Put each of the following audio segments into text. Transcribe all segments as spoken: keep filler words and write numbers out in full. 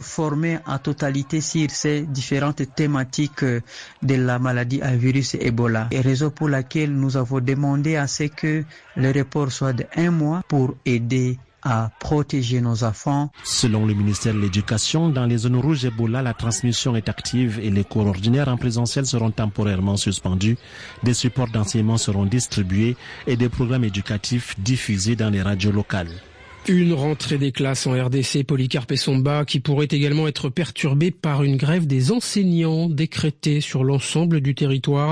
formés en totalité sur ces différentes thématiques de la maladie à virus Ebola. Et raison pour laquelle nous avons demandé à ce que le report soit de un mois pour aider à protéger nos enfants. Selon le ministère de l'Éducation, dans les zones rouges Ebola, la transmission est active et les cours ordinaires en présentiel seront temporairement suspendus. Des supports d'enseignement seront distribués et des programmes éducatifs diffusés dans les radios locales. Une rentrée des classes en R D C, Polycarpe Essomba, qui pourrait également être perturbée par une grève des enseignants décrétée sur l'ensemble du territoire.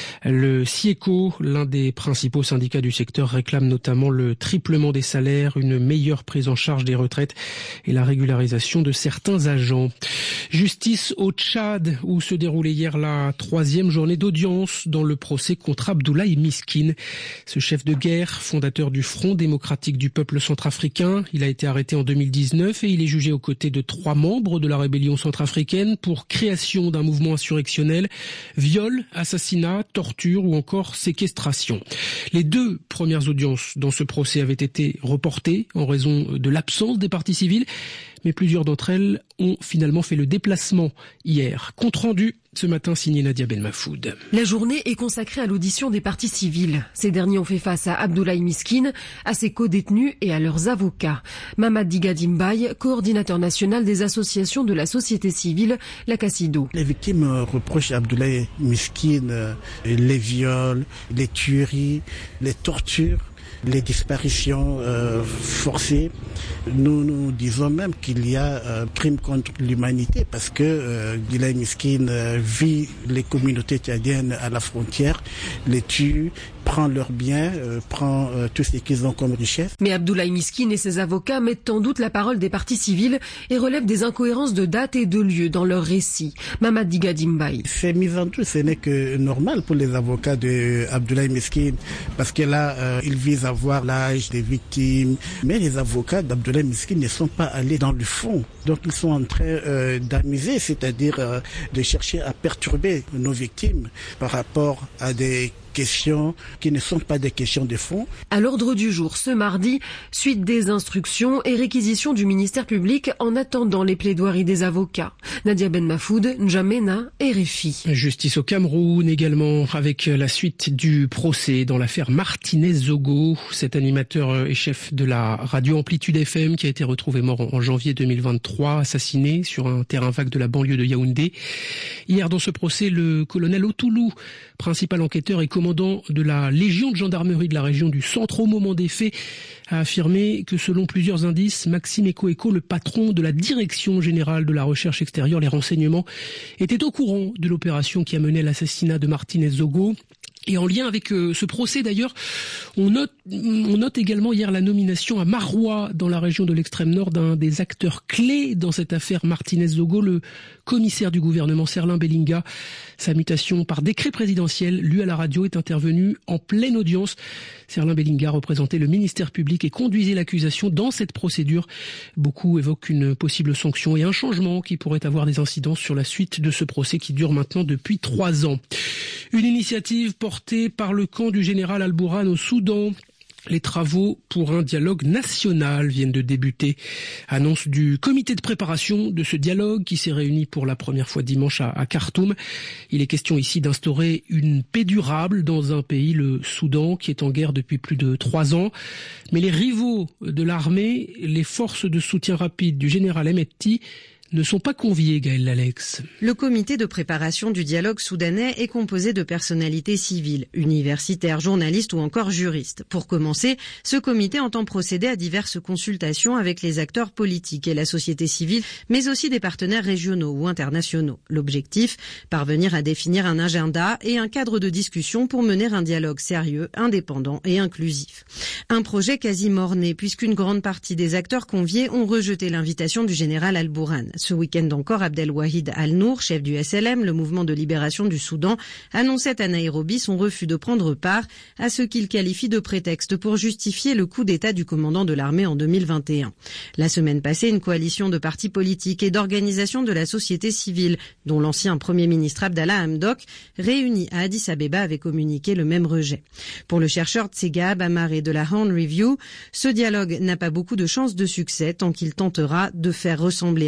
Le SIECO, l'un des principaux syndicats du secteur, réclame notamment le triplement des salaires, une meilleure prise en charge des retraites et la régularisation de certains agents. Justice au Tchad, où se déroulait hier la troisième journée d'audience dans le procès contre Abdoulaye Miskine. Ce chef de guerre, fondateur du Front démocratique du peuple centrafricain, il a été arrêté en deux mille dix-neuf et il est jugé aux côtés de trois membres de la rébellion centrafricaine pour création d'un mouvement insurrectionnel, viol, assassinat, torture ou encore séquestration. Les deux premières audiences dans ce procès avaient été reportées en raison de l'absence des parties civiles, mais plusieurs d'entre elles ont finalement fait le déplacement hier. Compte rendu ce matin signé Nadia Ben Mafoud. La journée est consacrée à l'audition des parties civiles. Ces derniers ont fait face à Abdoulaye Miskine, à ses co-détenus et à leurs avocats. Mamad Digadi Mbaye, coordinateur national des associations de la société civile, la CACIDO. Les victimes reprochent à Abdoulaye Miskine les viols, les tueries, les tortures, les disparitions euh, forcées. Nous nous disons même qu'il y a un crime contre l'humanité parce que euh, Abdoulaye Miskine euh, vit les communautés tchadiennes à la frontière, les tue, prend leurs biens, euh, prend euh, tout ce qu'ils ont comme richesse. Mais Abdoulaye Miskine et ses avocats mettent en doute la parole des parties civiles et relèvent des incohérences de date et de lieu dans leurs récits. Mamad Digadi Mbaye. Ces mises en doute, ce n'est que normal pour les avocats de Abdoulaye Miskine parce que là, euh, ils visent à voir l'âge des victimes. Mais les avocats d'Abdoulaye Miskine ne sont pas allés dans le fond. Donc ils sont en train euh, d'amuser, c'est-à-dire euh, de chercher à perturber nos victimes par rapport à des questions qui ne sont pas des questions de fond. À l'ordre du jour ce mardi, suite des instructions et réquisitions du ministère public en attendant les plaidoiries des avocats. Nadia Ben Mafoud, N'Djamena, R F I. Justice au Cameroun également avec la suite du procès dans l'affaire Martinez-Zogo, cet animateur et chef de la radio Amplitude F M qui a été retrouvé mort en janvier deux mille vingt-trois, assassiné sur un terrain vague de la banlieue de Yaoundé. Hier dans ce procès, le colonel Otoulou, principal enquêteur et commandant de la Légion de gendarmerie de la région du Centre au moment des faits, a affirmé que selon plusieurs indices, Maxime Ekoeko, le patron de la Direction générale de la recherche extérieure, les renseignements, était au courant de l'opération qui a mené à l'assassinat de Martinez-Zogo. Et en lien avec euh, ce procès d'ailleurs, on note, on note également hier la nomination à Maroua, dans la région de l'extrême nord, d'un des acteurs clés dans cette affaire Martinez-Zogo, le commissaire du gouvernement Serlin Bellinga. Sa mutation par décret présidentiel, lu à la radio, est intervenue en pleine audience. Serlin Bellinga représentait le ministère public et conduisait l'accusation dans cette procédure. Beaucoup évoquent une possible sanction et un changement qui pourrait avoir des incidences sur la suite de ce procès qui dure maintenant depuis trois ans. Une initiative portée par le camp du général Al-Bourhan au Soudan. Les travaux pour un dialogue national viennent de débuter. Annonce du comité de préparation de ce dialogue qui s'est réuni pour la première fois dimanche à, à Khartoum. Il est question ici d'instaurer une paix durable dans un pays, le Soudan, qui est en guerre depuis plus de trois ans. Mais les rivaux de l'armée, les forces de soutien rapide du général Hemedti, ne sont pas conviés, Gaël Lalex. Le comité de préparation du dialogue soudanais est composé de personnalités civiles, universitaires, journalistes ou encore juristes. Pour commencer, ce comité entend procéder à diverses consultations avec les acteurs politiques et la société civile, mais aussi des partenaires régionaux ou internationaux. L'objectif, parvenir à définir un agenda et un cadre de discussion pour mener un dialogue sérieux, indépendant et inclusif. Un projet quasi mort-né, puisqu'une grande partie des acteurs conviés ont rejeté l'invitation du général Al-Bourhan. Ce week-end encore, Abdelwahid Al-Nour, chef du S L M, le mouvement de libération du Soudan, annonçait à Nairobi son refus de prendre part à ce qu'il qualifie de prétexte pour justifier le coup d'État du commandant de l'armée en deux mille vingt et un. La semaine passée, une coalition de partis politiques et d'organisations de la société civile, dont l'ancien Premier ministre Abdallah Hamdok, réunis à Addis Abeba, avait communiqué le même rejet. Pour le chercheur Tsegab Amaré de la Horn Review, ce dialogue n'a pas beaucoup de chances de succès tant qu'il tentera de faire ressembler un résultat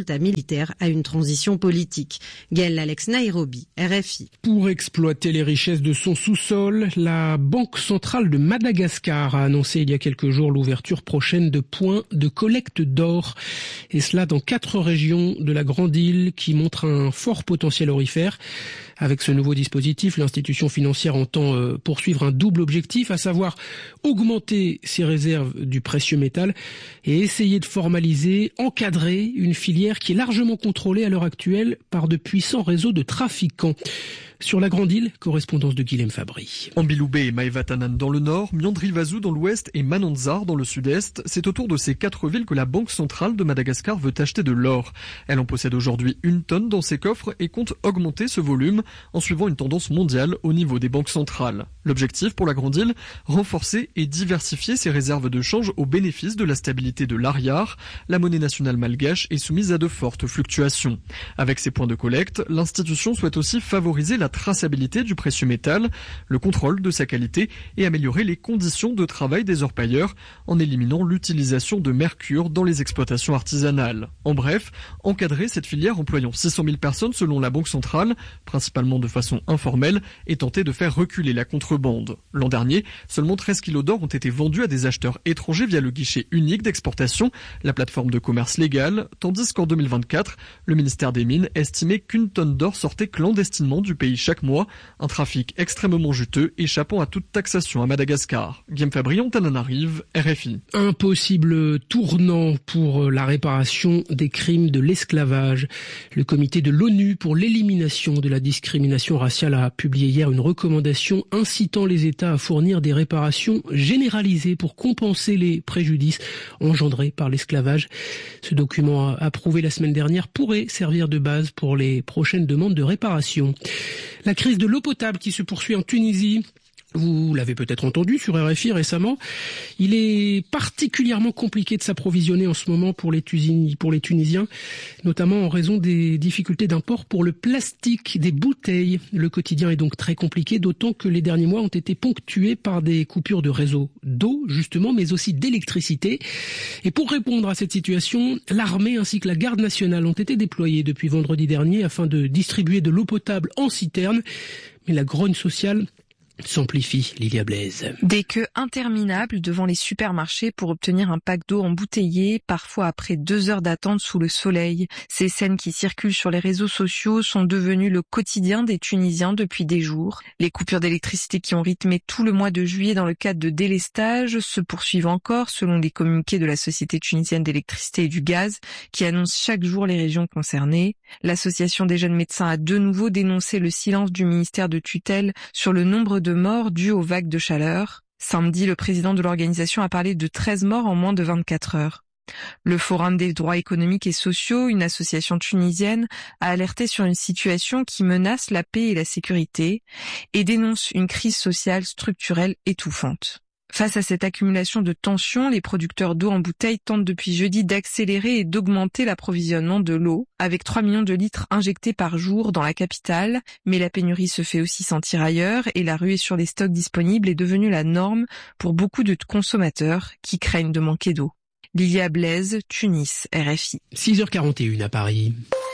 junta militaire à une transition politique. Gaël Alex, Nairobi, R F I. Pour exploiter les richesses de son sous-sol, la Banque centrale de Madagascar a annoncé il y a quelques jours l'ouverture prochaine de points de collecte d'or. Et cela dans quatre régions de la Grande Île qui montrent un fort potentiel aurifère. Avec ce nouveau dispositif, l'institution financière entend euh, poursuivre un double objectif, à savoir augmenter ses réserves du précieux métal et essayer de formaliser, encadrer une filière qui est largement contrôlée à l'heure actuelle par de puissants réseaux de trafiquants. Sur la Grande Île, correspondance de Guilhem Fabry. Ambiloubé et Maevatanan dans le nord, Miandrivazu dans l'ouest et Mananzar dans le sud-est, c'est autour de ces quatre villes que la Banque centrale de Madagascar veut acheter de l'or. Elle en possède aujourd'hui une tonne dans ses coffres et compte augmenter ce volume en suivant une tendance mondiale au niveau des banques centrales. L'objectif pour la Grande Île, renforcer et diversifier ses réserves de change au bénéfice de la stabilité de l'ariar. La monnaie nationale malgache est soumise à de fortes fluctuations. Avec ses points de collecte, l'institution souhaite aussi favoriser la traçabilité du précieux métal, le contrôle de sa qualité et améliorer les conditions de travail des orpailleurs en éliminant l'utilisation de mercure dans les exploitations artisanales. En bref, encadrer cette filière employant six cent mille personnes selon la Banque centrale, principalement de façon informelle, et tenter de faire reculer la contrebande. L'an dernier, seulement treize kilos d'or ont été vendus à des acheteurs étrangers via le guichet unique d'exportation, la plateforme de commerce légal, tandis qu'en deux mille vingt-quatre, le ministère des Mines estimait qu'une tonne d'or sortait clandestinement du pays chaque mois, un trafic extrêmement juteux échappant à toute taxation à Madagascar. Guillaume Fabry, Antananarive, R F I. Un possible tournant pour la réparation des crimes de l'esclavage. Le comité de l'ONU pour l'élimination de la discrimination raciale a publié hier une recommandation incitant les États à fournir des réparations généralisées pour compenser les préjudices engendrés par l'esclavage. Ce document approuvé la semaine dernière pourrait servir de base pour les prochaines demandes de réparation. La crise de l'eau potable qui se poursuit en Tunisie. Vous l'avez peut-être entendu sur R F I récemment. Il est particulièrement compliqué de s'approvisionner en ce moment pour les, Tunis, pour les Tunisiens, notamment en raison des difficultés d'import pour le plastique des bouteilles. Le quotidien est donc très compliqué, d'autant que les derniers mois ont été ponctués par des coupures de réseaux d'eau, justement, mais aussi d'électricité. Et pour répondre à cette situation, l'armée ainsi que la garde nationale ont été déployés depuis vendredi dernier afin de distribuer de l'eau potable en citerne. Mais la grogne sociale s'amplifie, Lilia Blaise. Des queues interminables devant les supermarchés pour obtenir un pack d'eau embouteillé, parfois après deux heures d'attente sous le soleil. Ces scènes qui circulent sur les réseaux sociaux sont devenues le quotidien des Tunisiens depuis des jours. Les coupures d'électricité qui ont rythmé tout le mois de juillet dans le cadre de délestage se poursuivent encore selon les communiqués de la Société tunisienne d'électricité et du gaz qui annonce chaque jour les régions concernées. L'association des jeunes médecins a de nouveau dénoncé le silence du ministère de tutelle sur le nombre de de morts dues aux vagues de chaleur. Samedi, le président de l'organisation a parlé de treize morts en moins de vingt-quatre heures. Le Forum des droits économiques et sociaux, une association tunisienne, a alerté sur une situation qui menace la paix et la sécurité et dénonce une crise sociale structurelle étouffante. Face à cette accumulation de tensions, les producteurs d'eau en bouteille tentent depuis jeudi d'accélérer et d'augmenter l'approvisionnement de l'eau, avec trois millions de litres injectés par jour dans la capitale. Mais la pénurie se fait aussi sentir ailleurs et la ruée sur les stocks disponibles est devenue la norme pour beaucoup de consommateurs qui craignent de manquer d'eau. Lilia Blaise, Tunis, R F I. six heures quarante et une à Paris.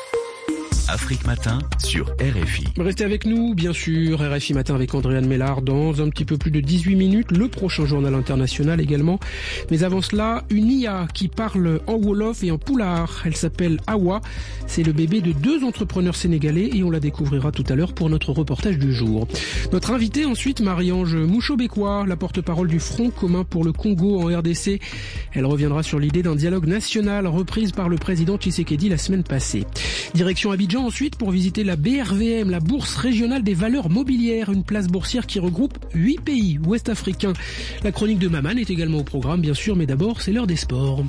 Afrique Matin sur R F I. Restez avec nous, bien sûr. R F I Matin avec Andréane Mélard dans un petit peu plus de dix-huit minutes. Le prochain journal international également. Mais avant cela, une I A qui parle en Wolof et en Pulaar. Elle s'appelle Awa. C'est le bébé de deux entrepreneurs sénégalais et on la découvrira tout à l'heure pour notre reportage du jour. Notre invitée ensuite, Marie-Ange Moucho-Bekwa, la porte-parole du Front commun pour le Congo en R D C. Elle reviendra sur l'idée d'un dialogue national reprise par le président Tshisekedi la semaine passée. Direction Abidjan ensuite pour visiter la B R V M, la Bourse régionale des valeurs mobilières, une place boursière qui regroupe huit pays ouest-africains. La chronique de Maman est également au programme, bien sûr, mais d'abord, c'est l'heure des sports.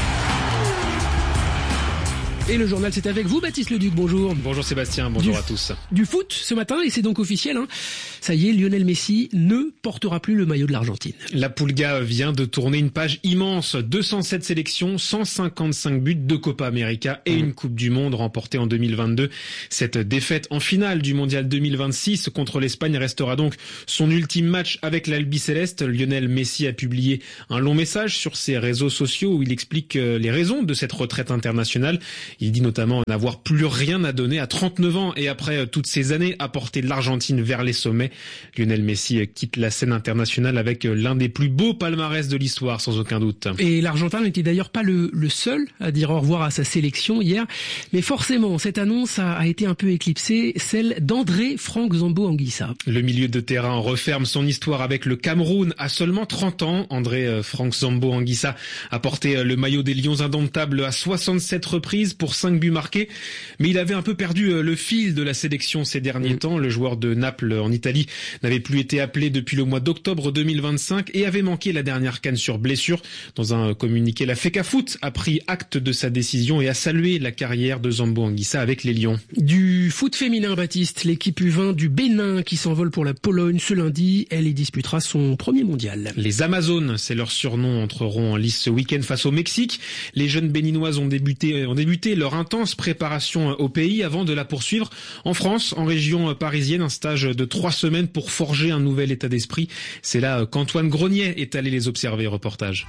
Et le journal, c'est avec vous, Baptiste Leduc, bonjour. Bonjour Sébastien, bonjour du, à tous. Du foot ce matin, et c'est donc officiel, hein. Ça y est, Lionel Messi ne portera plus le maillot de l'Argentine. La Pulga vient de tourner une page immense, deux cent sept sélections, cent cinquante-cinq buts, deux Copa América et mmh. une Coupe du Monde remportée en deux mille vingt-deux. Cette défaite en finale du Mondial deux mille vingt-six contre l'Espagne restera donc son ultime match avec l'Albiceleste. Lionel Messi a publié un long message sur ses réseaux sociaux où il explique les raisons de cette retraite internationale. Il dit notamment n'avoir plus rien à donner à trente-neuf ans et après toutes ces années à porter l'Argentine vers les sommets. Lionel Messi quitte la scène internationale avec l'un des plus beaux palmarès de l'histoire, sans aucun doute. Et l'Argentin n'était d'ailleurs pas le, le seul à dire au revoir à sa sélection hier. Mais forcément, cette annonce a, a été un peu éclipsée, celle d'André Franck Zambo Anguissa. Le milieu de terrain referme son histoire avec le Cameroun à seulement trente ans. André Franck Zambo Anguissa a porté le maillot des Lions indomptables à soixante-sept reprises pour cinq buts marqués. Mais il avait un peu perdu le fil de la sélection ces derniers mmh. temps. Le joueur de Naples en Italie n'avait plus été appelé depuis le mois d'octobre deux mille vingt-cinq et avait manqué la dernière CAN sur blessure. Dans un communiqué, la FECAFOOT a pris acte de sa décision et a salué la carrière de Zambo Anguissa avec les Lions. Du foot féminin, Baptiste, l'équipe U vingt du Bénin qui s'envole pour la Pologne ce lundi, elle y disputera son premier mondial. Les Amazones, c'est leur surnom, entreront en lice ce week-end face au Mexique. Les jeunes béninoises ont débuté, ont débuté leur intense préparation au pays avant de la poursuivre en France, en région parisienne, un stage de trois semaines pour forger un nouvel état d'esprit. C'est là qu'Antoine Grenier est allé les observer. Reportage.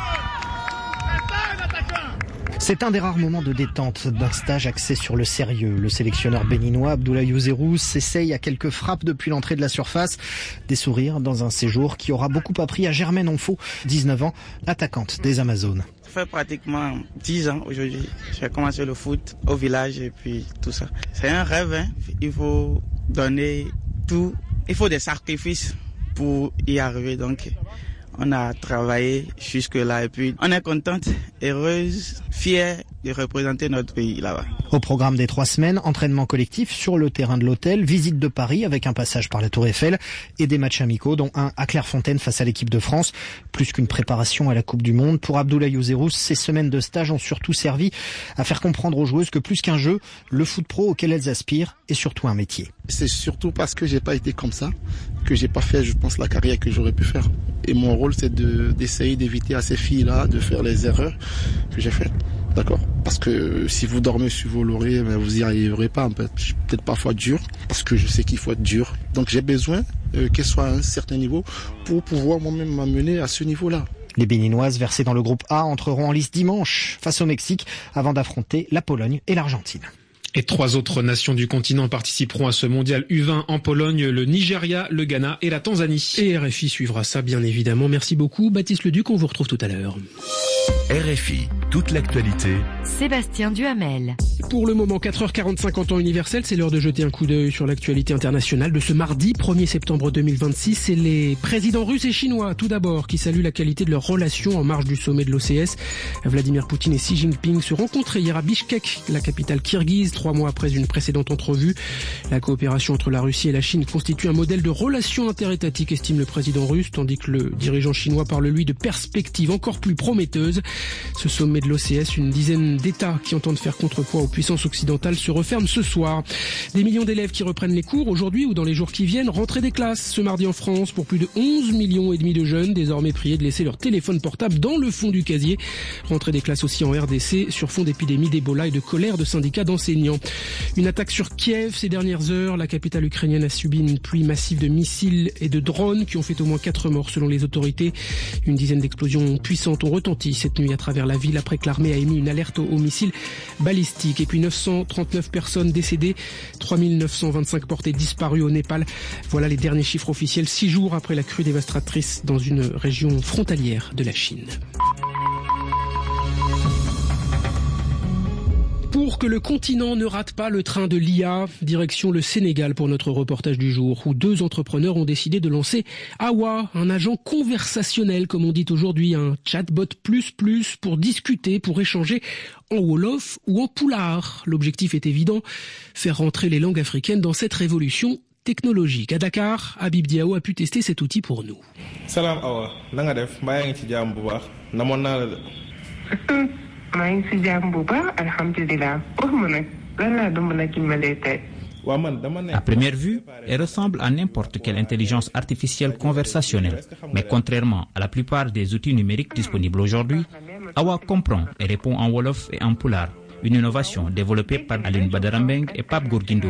C'est un des rares moments de détente d'un stage axé sur le sérieux. Le sélectionneur béninois Abdoulaye Ouzerous s'essaye à quelques frappes depuis l'entrée de la surface. Des sourires dans un séjour qui aura beaucoup appris à Germaine Onfo, dix-neuf ans, attaquante des Amazones. Ça fait pratiquement dix ans aujourd'hui. J'ai commencé le foot au village et puis tout ça. C'est un rêve, hein. Il faut donner tout. Il faut des sacrifices pour y arriver. Donc, on a travaillé jusque-là et puis on est contente, heureuse, fière de représenter notre pays là-bas. Au programme des trois semaines, entraînement collectif sur le terrain de l'hôtel, visite de Paris avec un passage par la Tour Eiffel et des matchs amicaux dont un à Clairefontaine face à l'équipe de France. Plus qu'une préparation à la Coupe du Monde, pour Abdoulaye Ouzerous, ces semaines de stage ont surtout servi à faire comprendre aux joueuses que plus qu'un jeu, le foot pro auquel elles aspirent est surtout un métier. C'est surtout parce que j'ai pas été comme ça que j'ai pas fait, je pense, la carrière que j'aurais pu faire. Et mon rôle, c'est de, d'essayer d'éviter à ces filles-là de faire les erreurs que j'ai faites. D'accord. Parce que si vous dormez sur vos lauriers, ben vous y arriverez pas. En fait. Je suis peut-être parfois dur, parce que je sais qu'il faut être dur. Donc j'ai besoin euh, qu'elle soit à un certain niveau pour pouvoir moi-même m'amener à ce niveau-là. Les Béninoises, versées dans le groupe A, entreront en lice dimanche face au Mexique avant d'affronter la Pologne et l'Argentine. Et trois autres nations du continent participeront à ce mondial U vingt en Pologne, le Nigeria, le Ghana et la Tanzanie. Et R F I suivra ça bien évidemment. Merci beaucoup Baptiste Leduc, on vous retrouve tout à l'heure. R F I, toute l'actualité. Sébastien Duhamel. Pour le moment, quatre heures quarante-cinq en temps universel, c'est l'heure de jeter un coup d'œil sur l'actualité internationale de ce mardi premier septembre deux mille vingt-six. C'est les présidents russes et chinois, tout d'abord, qui saluent la qualité de leurs relations en marge du sommet de l'O C S. Vladimir Poutine et Xi Jinping se rencontraient hier à Bishkek, la capitale kirghize, trois mois après une précédente entrevue. La coopération entre la Russie et la Chine constitue un modèle de relations interétatiques, estime le président russe, tandis que le dirigeant chinois parle, lui, de perspectives encore plus prometteuses. Ce sommet de l'O C S, une dizaine d'États qui entendent faire contrepoids aux puissances occidentales, se referme ce soir. Des millions d'élèves qui reprennent les cours aujourd'hui ou dans les jours qui viennent. Rentrée des classes ce mardi en France pour plus de onze millions et demi de jeunes, désormais priés de laisser leur téléphone portable dans le fond du casier. Rentrée des classes aussi en R D C sur fond d'épidémie d'Ebola et de colère de syndicats d'enseignants. Une attaque sur Kiev ces dernières heures. La capitale ukrainienne a subi une pluie massive de missiles et de drones qui ont fait au moins quatre morts selon les autorités. Une dizaine d'explosions puissantes ont retenti cette nuit à travers la ville après que l'armée a émis une alerte aux missiles balistiques. Et puis neuf cent trente-neuf personnes décédées, trois mille neuf cent vingt-cinq portées disparues au Népal. Voilà les derniers chiffres officiels, six jours après la crue dévastatrice dans une région frontalière de la Chine. Pour que le continent ne rate pas le train de l'I A, direction le Sénégal pour notre reportage du jour, où deux entrepreneurs ont décidé de lancer Awa, un agent conversationnel, comme on dit aujourd'hui, un chatbot plus plus pour discuter, pour échanger en Wolof ou en Pulaar. L'objectif est évident, faire rentrer les langues africaines dans cette révolution technologique. À Dakar, Habib Diao a pu tester cet outil pour nous. Salam Awa, nanga def, maa ngi ci jàmm bu baax, namoon naa la de. À première vue, elle ressemble à n'importe quelle intelligence artificielle conversationnelle. Mais contrairement à la plupart des outils numériques disponibles aujourd'hui, Awa comprend et répond en Wolof et en Pulaar, une innovation développée par Aline Badarambeng et Pape Gourguindoy.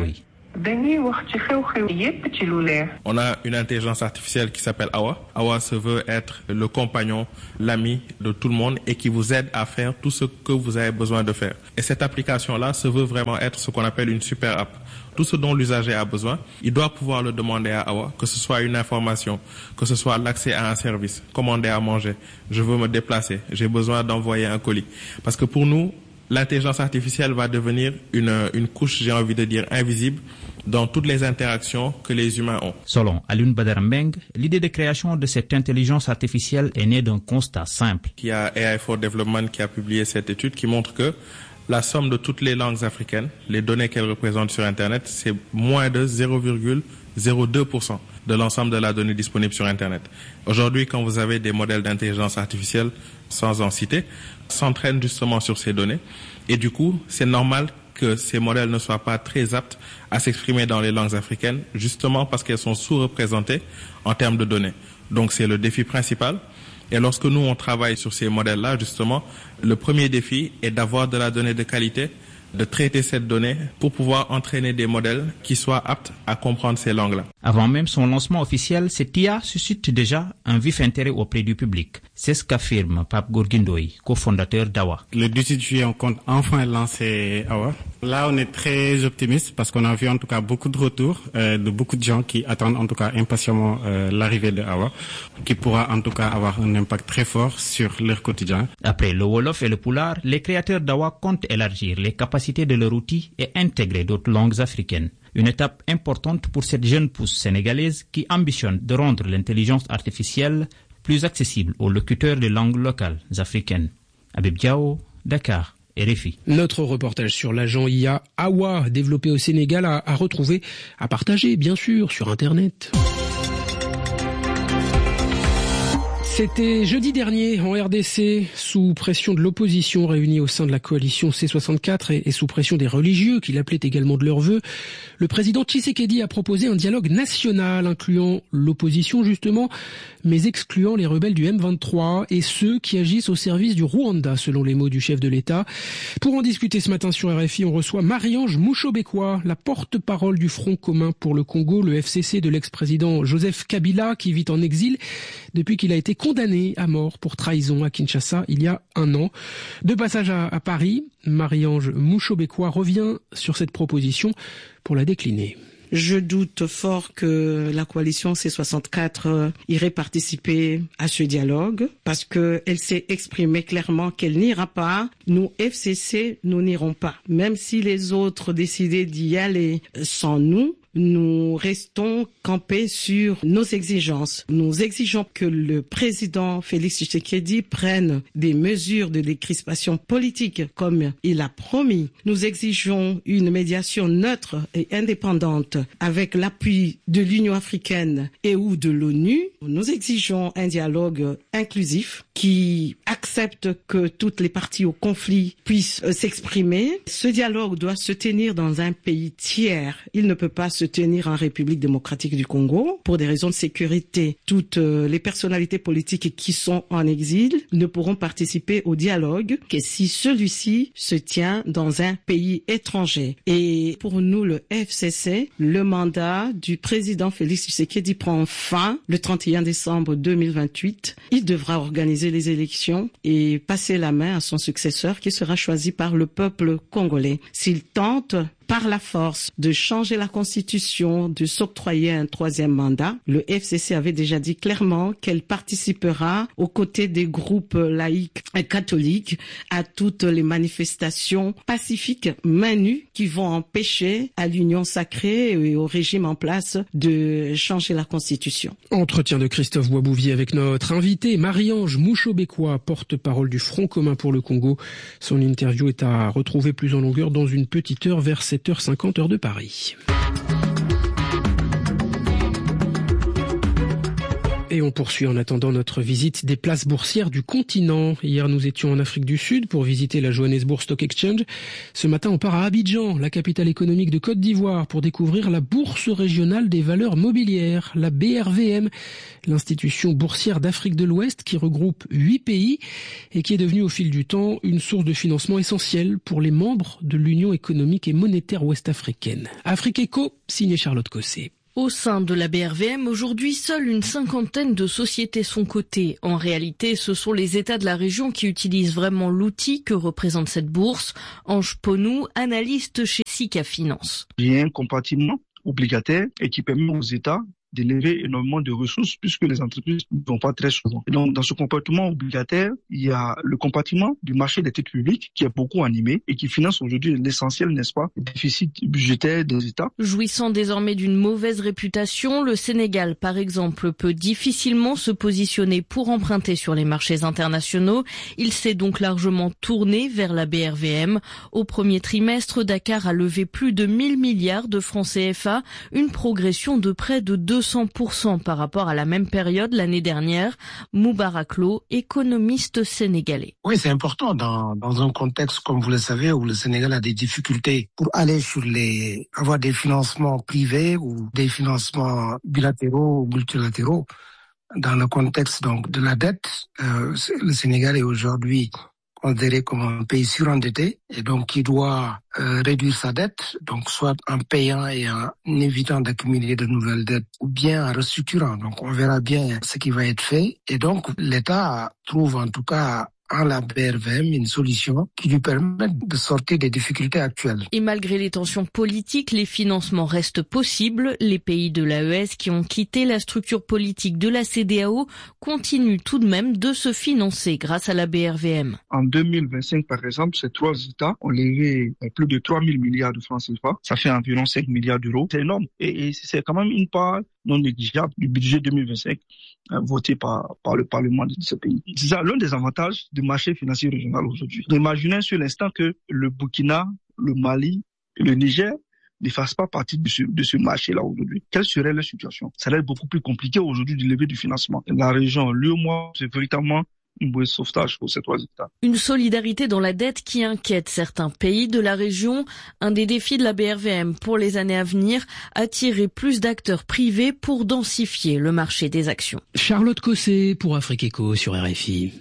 On a une intelligence artificielle qui s'appelle Awa. Awa se veut être le compagnon, l'ami de tout le monde et qui vous aide à faire tout ce que vous avez besoin de faire. Et cette application-là se veut vraiment être ce qu'on appelle une super app. Tout ce dont l'usager a besoin, il doit pouvoir le demander à Awa, que ce soit une information, que ce soit l'accès à un service, commander à manger, je veux me déplacer, j'ai besoin d'envoyer un colis. Parce que pour nous, l'intelligence artificielle va devenir une, une couche, j'ai envie de dire, invisible dans toutes les interactions que les humains ont. Selon Alioune Badara Mbengue, l'idée de création de cette intelligence artificielle est née d'un constat simple. Il y a A I for Development qui a publié cette étude qui montre que la somme de toutes les langues africaines, les données qu'elles représentent sur Internet, c'est moins de zéro virgule zéro deux pour cent de l'ensemble de la donnée disponible sur Internet. Aujourd'hui, quand vous avez des modèles d'intelligence artificielle, sans en citer, s'entraînent justement sur ces données. Et du coup, c'est normal que ces modèles ne soient pas très aptes à s'exprimer dans les langues africaines, justement parce qu'elles sont sous-représentées en termes de données. Donc c'est le défi principal. Et lorsque nous, on travaille sur ces modèles-là, justement, le premier défi est d'avoir de la donnée de qualité, de traiter cette donnée pour pouvoir entraîner des modèles qui soient aptes à comprendre ces langues-là. Avant même son lancement officiel, cette I A suscite déjà un vif intérêt auprès du public. C'est ce qu'affirme Pape Gorguindoy, cofondateur d'Awa. Le dix-huit juillet, on compte enfin lancer Awa. Là, on est très optimiste parce qu'on a vu en tout cas beaucoup de retours euh, de beaucoup de gens qui attendent en tout cas impatiemment euh, l'arrivée de Awa, qui pourra en tout cas avoir un impact très fort sur leur quotidien. Après le Wolof et le Pulaar, les créateurs d'Awa comptent élargir les capacités de leur outil et intégrer d'autres langues africaines. Une étape importante pour cette jeune pousse sénégalaise qui ambitionne de rendre l'intelligence artificielle plus accessible aux locuteurs de langues locales africaines. Habib Diao, Dakar, R F I. Notre reportage sur l'agent I A Awa, développé au Sénégal, à, à retrouver, à partager, bien sûr, sur Internet. C'était jeudi dernier en R D C, sous pression de l'opposition réunie au sein de la coalition C soixante-quatre et, et sous pression des religieux qui l'appelaient également de leur vœu, le président Tshisekedi a proposé un dialogue national incluant l'opposition justement, mais excluant les rebelles du M vingt-trois et ceux qui agissent au service du Rwanda, selon les mots du chef de l'État. Pour en discuter ce matin sur R F I, on reçoit Marie-Ange Mushobekwa, la porte-parole du Front commun pour le Congo, le F C C de l'ex-président Joseph Kabila, qui vit en exil depuis qu'il a été condamné à mort pour trahison à Kinshasa il y a un an. De passage à, à Paris, Marie-Ange Mushobekwa revient sur cette proposition pour la décliner. Je doute fort que la coalition C soixante-quatre irait participer à ce dialogue parce qu'elle s'est exprimée clairement qu'elle n'ira pas. Nous, F C C, nous n'irons pas. Même si les autres décidaient d'y aller sans nous, nous restons campés sur nos exigences. Nous exigeons que le président Félix Tshisekedi prenne des mesures de décrispation politique comme il a promis. Nous exigeons une médiation neutre et indépendante avec l'appui de l'Union africaine et ou de l'ONU. Nous exigeons un dialogue inclusif qui accepte que toutes les parties au conflit puissent s'exprimer. Ce dialogue doit se tenir dans un pays tiers. Il ne peut pas se tenir en République démocratique du Congo pour des raisons de sécurité. Toutes les personnalités politiques qui sont en exil ne pourront participer au dialogue que si celui-ci se tient dans un pays étranger. Et pour nous, le F C C, le mandat du président Félix Tshisekedi prend fin le trente et un décembre deux mille vingt-huit. Il devra organiser les élections et passer la main à son successeur qui sera choisi par le peuple congolais. S'il tente par la force de changer la constitution, de s'octroyer un troisième mandat, le F C C avait déjà dit clairement qu'elle participera aux côtés des groupes laïcs et catholiques à toutes les manifestations pacifiques main nue qui vont empêcher à l'union sacrée et au régime en place de changer la constitution. Entretien de Christophe Boisbouvier avec notre invité Marie-Ange Mushobekwa, porte-parole du Front commun pour le Congo. Son interview est à retrouver plus en longueur dans une petite heure vers sept heures cinquante heure de Paris. Et on poursuit en attendant notre visite des places boursières du continent. Hier, nous étions en Afrique du Sud pour visiter la Johannesburg Stock Exchange. Ce matin, on part à Abidjan, la capitale économique de Côte d'Ivoire, pour découvrir la Bourse régionale des valeurs mobilières, la B R V M, l'institution boursière d'Afrique de l'Ouest qui regroupe huit pays et qui est devenue au fil du temps une source de financement essentielle pour les membres de l'Union économique et monétaire ouest-africaine. Afrique Eco, signé Charlotte Cossé. Au sein de la B R V M, aujourd'hui, seule une cinquantaine de sociétés sont cotées. En réalité, ce sont les États de la région qui utilisent vraiment l'outil que représente cette bourse. Ange Ponou, analyste chez Sika Finance. Il y a un compartiment obligataire et qui permet aux États d'élever énormément de ressources puisque les entreprises ne vont pas très souvent. Et donc, dans ce compartiment obligataire, il y a le compartiment du marché des titres publics qui est beaucoup animé et qui finance aujourd'hui l'essentiel, n'est-ce pas, le déficit budgétaire des États. Jouissant désormais d'une mauvaise réputation, le Sénégal, par exemple, peut difficilement se positionner pour emprunter sur les marchés internationaux. Il s'est donc largement tourné vers la B R V M. Au premier trimestre, Dakar a levé plus de mille milliards de francs C F A, une progression de près de deux cents pour cent par rapport à la même période l'année dernière. Moubarak Lo, économiste sénégalais. Oui, c'est important dans, dans un contexte, comme vous le savez, où le Sénégal a des difficultés pour aller sur les, avoir des financements privés ou des financements bilatéraux ou multilatéraux. Dans le contexte donc de la dette, euh, le Sénégal est aujourd'hui considéré comme un pays surendetté et donc qui doit euh, réduire sa dette, donc soit en payant et en évitant d'accumuler de nouvelles dettes ou bien en restructurant. Donc on verra bien ce qui va être fait et donc l'État trouve en tout cas à la B R V M une solution qui lui permette de sortir des difficultés actuelles. Et malgré les tensions politiques, les financements restent possibles. Les pays de l'A E S qui ont quitté la structure politique de la C D A O continuent tout de même de se financer grâce à la B R V M. En deux mille vingt-cinq, par exemple, ces trois États ont levé plus de trois mille milliards de francs C F A. Ça fait environ cinq milliards d'euros. C'est énorme. Et, et c'est quand même une part non négligeable du budget deux mille vingt-cinq euh, voté par, par le Parlement de ce pays. C'est ça l'un des avantages du marché financier régional aujourd'hui. Imaginez sur l'instant que le Burkina, le Mali et le Niger ne fassent pas partie de ce, de ce marché-là aujourd'hui. Quelle serait leur situation? Ça va être beaucoup plus compliqué aujourd'hui de lever du financement. La région, l'U E M O A, c'est véritablement une bouée de sauvetage pour ces trois États. Une solidarité dans la dette qui inquiète certains pays de la région. Un des défis de la B R V M pour les années à venir, attirer plus d'acteurs privés pour densifier le marché des actions. Charlotte Cossé pour Afrique Eco sur R F I.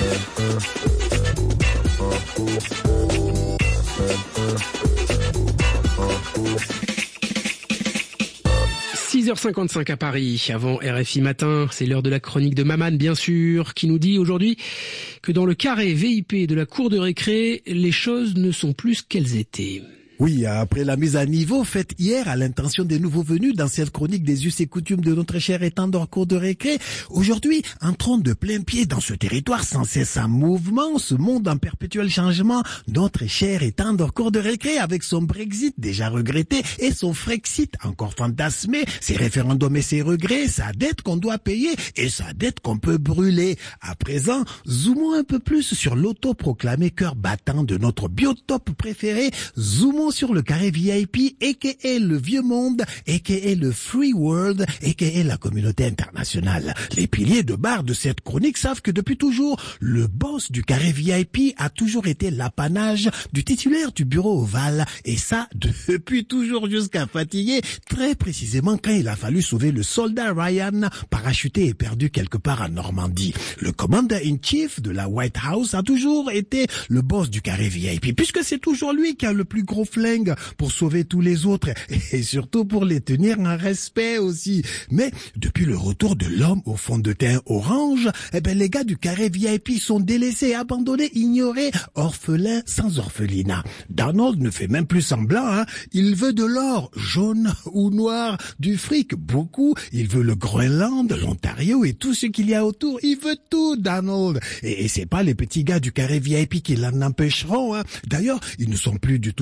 six heures cinquante-cinq à Paris, avant R F I Matin, c'est l'heure de la chronique de Maman, bien sûr, qui nous dit aujourd'hui que dans le carré V I P de la cour de récré, les choses ne sont plus ce qu'elles étaient. Oui, après la mise à niveau faite hier à l'intention des nouveaux venus dans cette chronique des us et coutumes de notre cher et tendre cour de récré, aujourd'hui, entrons de plein pied dans ce territoire sans cesse en mouvement, ce monde en perpétuel changement, notre cher et tendre cour de récré avec son Brexit déjà regretté et son Frexit encore fantasmé, ses référendums et ses regrets, sa dette qu'on doit payer et sa dette qu'on peut brûler. À présent, zoomons un peu plus sur l'autoproclamé cœur battant de notre biotope préféré, zoomons sur le carré V I P, aka le vieux monde, aka le free world, aka la communauté internationale. Les piliers de barre de cette chronique savent que depuis toujours, le boss du carré V I P a toujours été l'apanage du titulaire du bureau ovale, et ça depuis toujours jusqu'à fatiguer, très précisément quand il a fallu sauver le soldat Ryan, parachuté et perdu quelque part en Normandie. Le commander-in-chief de la White House a toujours été le boss du carré V I P, puisque c'est toujours lui qui a le plus gros flingue pour sauver tous les autres et surtout pour les tenir en respect aussi. Mais depuis le retour de l'homme au fond de teint orange, eh ben les gars du carré V I P sont délaissés, abandonnés, ignorés, orphelins sans orphelinat. Donald ne fait même plus semblant, hein. Il veut de l'or, jaune ou noir, du fric, beaucoup. Il veut le Groenland, l'Ontario et tout ce qu'il y a autour. Il veut tout, Donald. Et, et c'est pas les petits gars du carré V I P qui l'en empêcheront, hein. D'ailleurs, ils ne sont plus du tout fringants.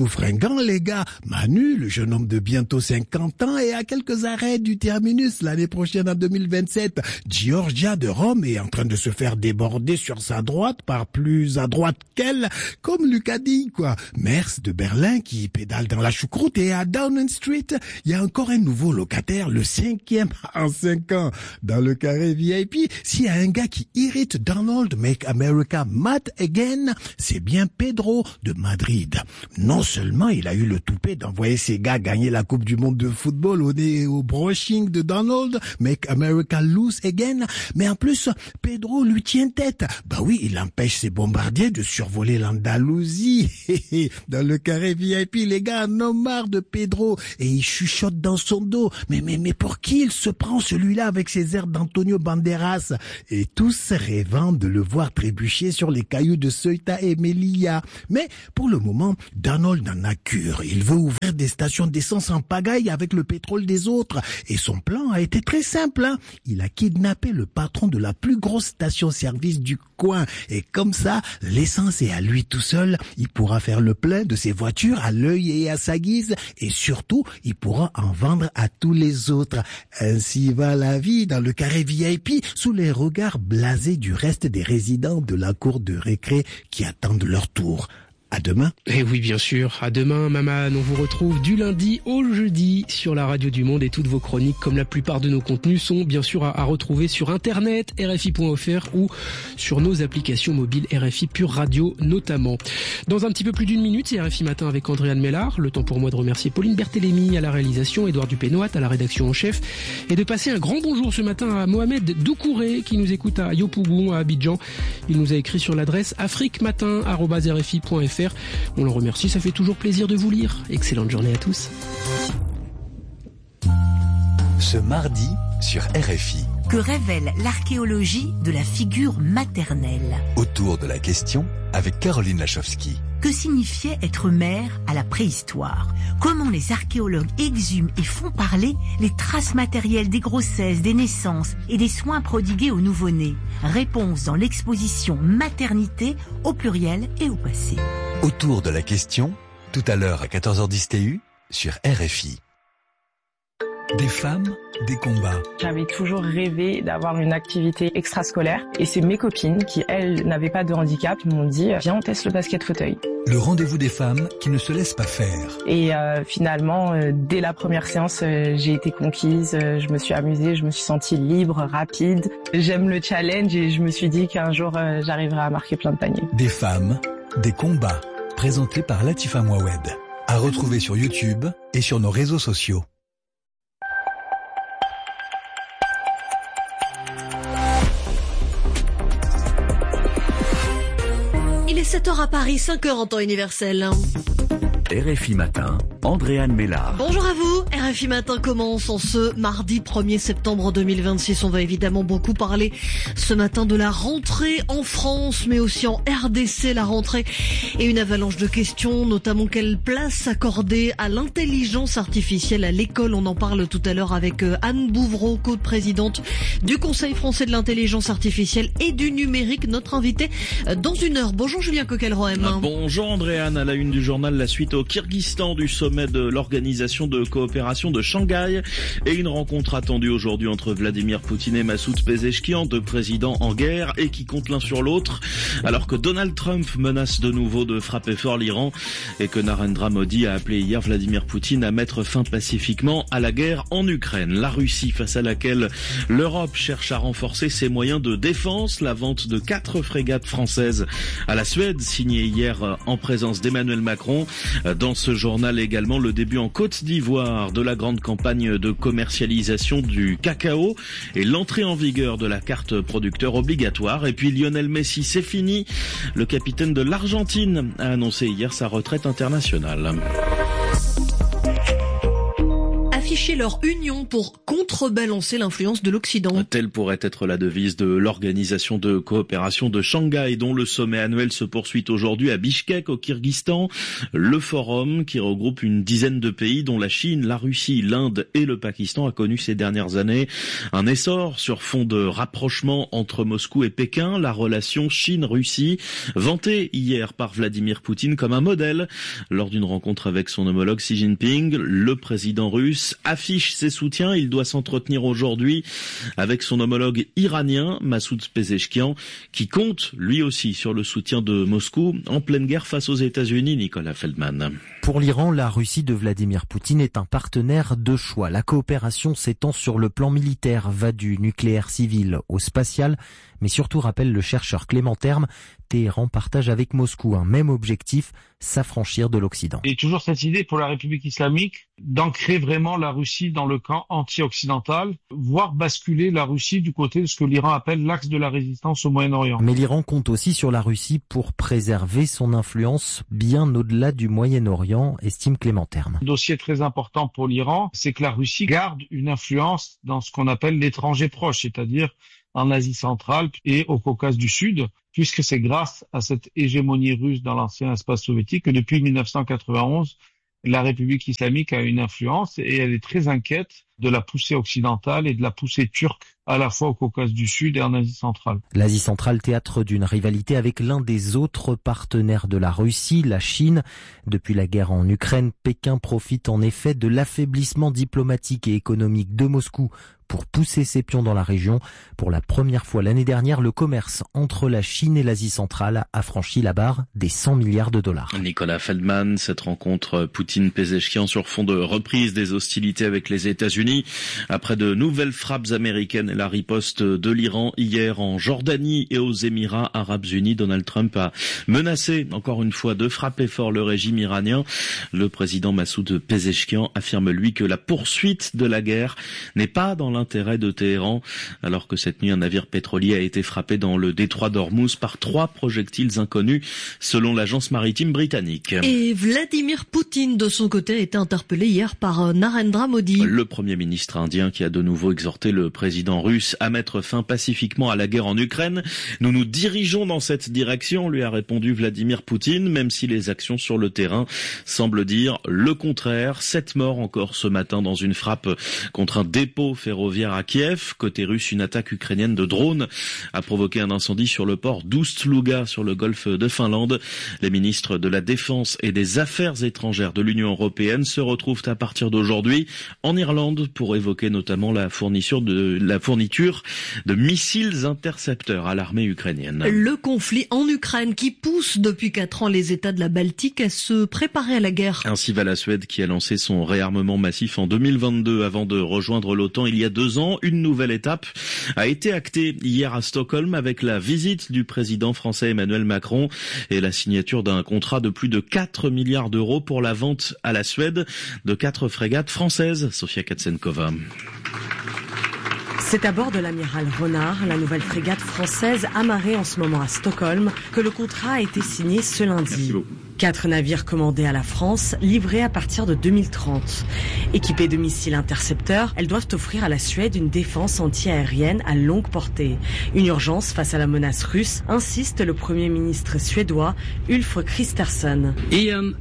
temps, les gars. Manu, le jeune homme de bientôt cinquante ans, est à quelques arrêts du terminus l'année prochaine en deux mille vingt-sept. Giorgia de Rome est en train de se faire déborder sur sa droite par plus à droite qu'elle, comme Lucas dit, quoi. Mers de Berlin qui pédale dans la choucroute, et à Downing Street, il y a encore un nouveau locataire, le cinquième en cinq ans. Dans le carré V I P, s'il y a un gars qui irrite Donald Make America Mad Again, c'est bien Pedro de Madrid. Non seulement il a eu le toupet d'envoyer ses gars gagner la Coupe du Monde de football au nez et au brushing de Donald Make America Lose Again, mais en plus, Pedro lui tient tête. Bah oui, il empêche ses bombardiers de survoler l'Andalousie. Dans le carré V I P, les gars en ont marre de Pedro et ils chuchotent dans son dos. Mais, mais, mais pour qui il se prend celui-là avec ses airs d'Antonio Banderas? Et tous rêvant de le voir trébucher sur les cailloux de Ceuta et Melilla. Mais pour le moment, Donald en a cure. Il veut ouvrir des stations d'essence en pagaille avec le pétrole des autres. Et son plan a été très simple, hein. Il a kidnappé le patron de la plus grosse station-service du coin. Et comme ça, l'essence est à lui tout seul. Il pourra faire le plein de ses voitures à l'œil et à sa guise. Et surtout, il pourra en vendre à tous les autres. Ainsi va la vie dans le carré V I P, sous les regards blasés du reste des résidents de la cour de récré qui attendent leur tour. À demain. Et oui, bien sûr. À demain, Maman. On vous retrouve du lundi au jeudi sur la Radio du Monde, et toutes vos chroniques, comme la plupart de nos contenus, sont bien sûr à, à retrouver sur Internet, R F I point F R, ou sur nos applications mobiles R F I Pure Radio notamment. Dans un petit peu plus d'une minute, c'est R F I Matin avec Andréane Mellard. Le temps pour moi de remercier Pauline Berthélémy à la réalisation, Édouard Dupénoat à la rédaction en chef, et de passer un grand bonjour ce matin à Mohamed Doucouré qui nous écoute à Yopougon, à Abidjan. Il nous a écrit sur l'adresse afriquematin arobase R F I point F R. On le remercie, ça fait toujours plaisir de vous lire. Excellente journée à tous. Ce mardi sur R F I. Que révèle l'archéologie de la figure maternelle? Autour de la question avec Caroline Lachowski. Que signifiait être mère à la préhistoire? Comment les archéologues exhument et font parler les traces matérielles des grossesses, des naissances et des soins prodigués aux nouveau-nés? Réponse dans l'exposition Maternité au pluriel et au passé. Autour de la question, tout à l'heure à quatorze heures dix T U sur R F I. Des femmes, des combats. J'avais toujours rêvé d'avoir une activité extrascolaire, et c'est mes copines qui, elles, n'avaient pas de handicap, m'ont dit « Viens, on teste le basket fauteuil ». Le rendez-vous des femmes qui ne se laissent pas faire. Et euh, finalement, euh, dès la première séance, euh, j'ai été conquise, euh, je me suis amusée, je me suis sentie libre, rapide. J'aime le challenge et je me suis dit qu'un jour, euh, j'arriverai à marquer plein de paniers. Des femmes, des combats. Présenté par Latifa Mouawed. À retrouver sur YouTube et sur nos réseaux sociaux. Il est sept heures à Paris, cinq heures en temps universel. R F I Matin, Andréane Mellard. Bonjour à vous, R F I Matin commence en ce mardi premier septembre deux mille vingt-six. On va évidemment beaucoup parler ce matin de la rentrée en France, mais aussi en R D C, la rentrée et une avalanche de questions, notamment quelle place accorder à l'intelligence artificielle à l'école. On en parle tout à l'heure avec Anne Bouvreau, co-présidente du Conseil français de l'intelligence artificielle et du numérique, notre invitée dans une heure. Bonjour Julien Coquelroem. Bonjour Andréane, à la une du journal, la suite au Kyrgyzstan du sommet de l'Organisation de coopération de Shanghai et une rencontre attendue aujourd'hui entre Vladimir Poutine et Massoud Pezeshkian, deux présidents en guerre et qui comptent l'un sur l'autre, alors que Donald Trump menace de nouveau de frapper fort l'Iran et que Narendra Modi a appelé hier Vladimir Poutine à mettre fin pacifiquement à la guerre en Ukraine. La Russie, face à laquelle l'Europe cherche à renforcer ses moyens de défense, la vente de quatre frégates françaises à la Suède, signée hier en présence d'Emmanuel Macron. Dans ce journal également, le début en Côte d'Ivoire de la grande campagne de commercialisation du cacao et l'entrée en vigueur de la carte producteur obligatoire. Et puis Lionel Messi, c'est fini. Le capitaine de l'Argentine a annoncé hier sa retraite internationale. solidifier leur union pour contrebalancer l'influence de l'Occident. Telle pourrait être la devise de l'Organisation de coopération de Shanghai, dont le sommet annuel se poursuit aujourd'hui à Bishkek, au Kyrgyzstan. Le forum, qui regroupe une dizaine de pays, dont la Chine, la Russie, l'Inde et le Pakistan, a connu ces dernières années un essor sur fond de rapprochement entre Moscou et Pékin. La relation Chine-Russie, vantée hier par Vladimir Poutine comme un modèle lors d'une rencontre avec son homologue Xi Jinping. Le président russe affiche ses soutiens. Il doit s'entretenir aujourd'hui avec son homologue iranien, Massoud Pezeshkian, qui compte lui aussi sur le soutien de Moscou en pleine guerre face aux États-Unis. Nicolas Feldman. Pour l'Iran, la Russie de Vladimir Poutine est un partenaire de choix. La coopération s'étend sur le plan militaire, va du nucléaire civil au spatial, mais surtout, rappelle le chercheur Clément Terme, Téhéran partage avec Moscou un même objectif, s'affranchir de l'Occident. Et toujours cette idée pour la République islamique d'ancrer vraiment la Russie dans le camp anti-occidental, voire basculer la Russie du côté de ce que l'Iran appelle l'axe de la résistance au Moyen-Orient. Mais l'Iran compte aussi sur la Russie pour préserver son influence bien au-delà du Moyen-Orient, estime Clément Terme. Un dossier très important pour l'Iran, c'est que la Russie garde une influence dans ce qu'on appelle l'étranger proche, c'est-à-dire en Asie centrale et au Caucase du Sud, puisque c'est grâce à cette hégémonie russe dans l'ancien espace soviétique que depuis mille neuf cent quatre-vingt-onze, la République islamique a une influence et elle est très inquiète de la poussée occidentale et de la poussée turque à la fois au Caucase du Sud et en Asie centrale. L'Asie centrale, théâtre d'une rivalité avec l'un des autres partenaires de la Russie, la Chine. Depuis la guerre en Ukraine, Pékin profite en effet de l'affaiblissement diplomatique et économique de Moscou pour pousser ses pions dans la région. Pour la première fois l'année dernière, le commerce entre la Chine et l'Asie centrale a franchi la barre des cent milliards de dollars. Nicolas Feldman, cette rencontre Poutine-Pezeshkian sur fond de reprise des hostilités avec les États-Unis après de nouvelles frappes américaines et la riposte de l'Iran hier en Jordanie et aux Émirats arabes unis. Donald Trump a menacé encore une fois de frapper fort le régime iranien. Le président Massoud Pezeshkian affirme lui que la poursuite de la guerre n'est pas dans l'intérêt de Téhéran, alors que cette nuit un navire pétrolier a été frappé dans le détroit d'Ormuz par trois projectiles inconnus selon l'agence maritime britannique. Et Vladimir Poutine de son côté a été interpellé hier par Narendra Modi. Le premier ministre indien qui a de nouveau exhorté le président russe à mettre fin pacifiquement à la guerre en Ukraine. Nous nous dirigeons dans cette direction, lui a répondu Vladimir Poutine, même si les actions sur le terrain semblent dire le contraire. Sept morts encore ce matin dans une frappe contre un dépôt ferroviaire à Kiev. Côté russe, une attaque ukrainienne de drones a provoqué un incendie sur le port d'Oust-Luga sur le golfe de Finlande. Les ministres de la Défense et des Affaires étrangères de l'Union européenne se retrouvent à partir d'aujourd'hui en Irlande pour évoquer notamment la fourniture de, la fourniture de missiles intercepteurs à l'armée ukrainienne. Le conflit en Ukraine qui pousse depuis quatre ans les États de la Baltique à se préparer à la guerre. Ainsi va la Suède qui a lancé son réarmement massif en deux mille vingt-deux avant de rejoindre l'OTAN il y a deux ans. Une nouvelle étape a été actée hier à Stockholm avec la visite du président français Emmanuel Macron et la signature d'un contrat de plus de quatre milliards d'euros pour la vente à la Suède de quatre frégates françaises. Sofia Katsenkova. C'est à bord de l'amiral Renard, la nouvelle frégate française amarrée en ce moment à Stockholm, que le contrat a été signé ce lundi. Quatre navires commandés à la France, livrés à partir de deux mille trente. Équipés de missiles intercepteurs, elles doivent offrir à la Suède une défense anti-aérienne à longue portée. Une urgence face à la menace russe, insiste le Premier ministre suédois Ulf Kristersson. Ian.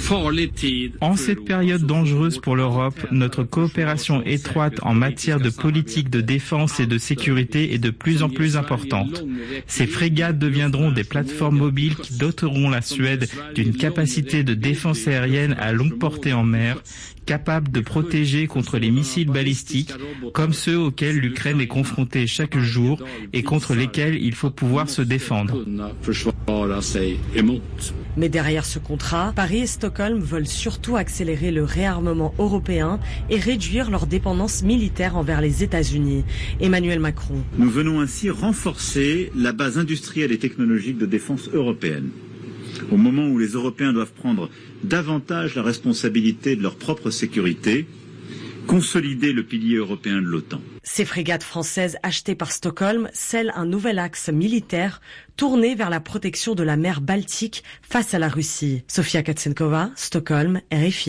En cette période dangereuse pour l'Europe, notre coopération étroite en matière de politique de défense et de sécurité est de plus en plus importante. Ces frégates deviendront des plateformes mobiles qui doteront la Suède d'une capacité de défense aérienne à longue portée en mer, capable de protéger contre les missiles balistiques, comme ceux auxquels l'Ukraine est confrontée chaque jour et contre lesquels il faut pouvoir se défendre. Mais derrière ce contrat, Paris et Stockholm veulent surtout accélérer le réarmement européen et réduire leur dépendance militaire envers les États-Unis. Emmanuel Macron. Nous venons ainsi renforcer la base industrielle et technologique de défense européenne. Au moment où les Européens doivent prendre davantage la responsabilité de leur propre sécurité, consolider le pilier européen de l'OTAN. Ces frégates françaises achetées par Stockholm scellent un nouvel axe militaire tourné vers la protection de la mer Baltique face à la Russie. Sofia Katsenkova, Stockholm, R F I.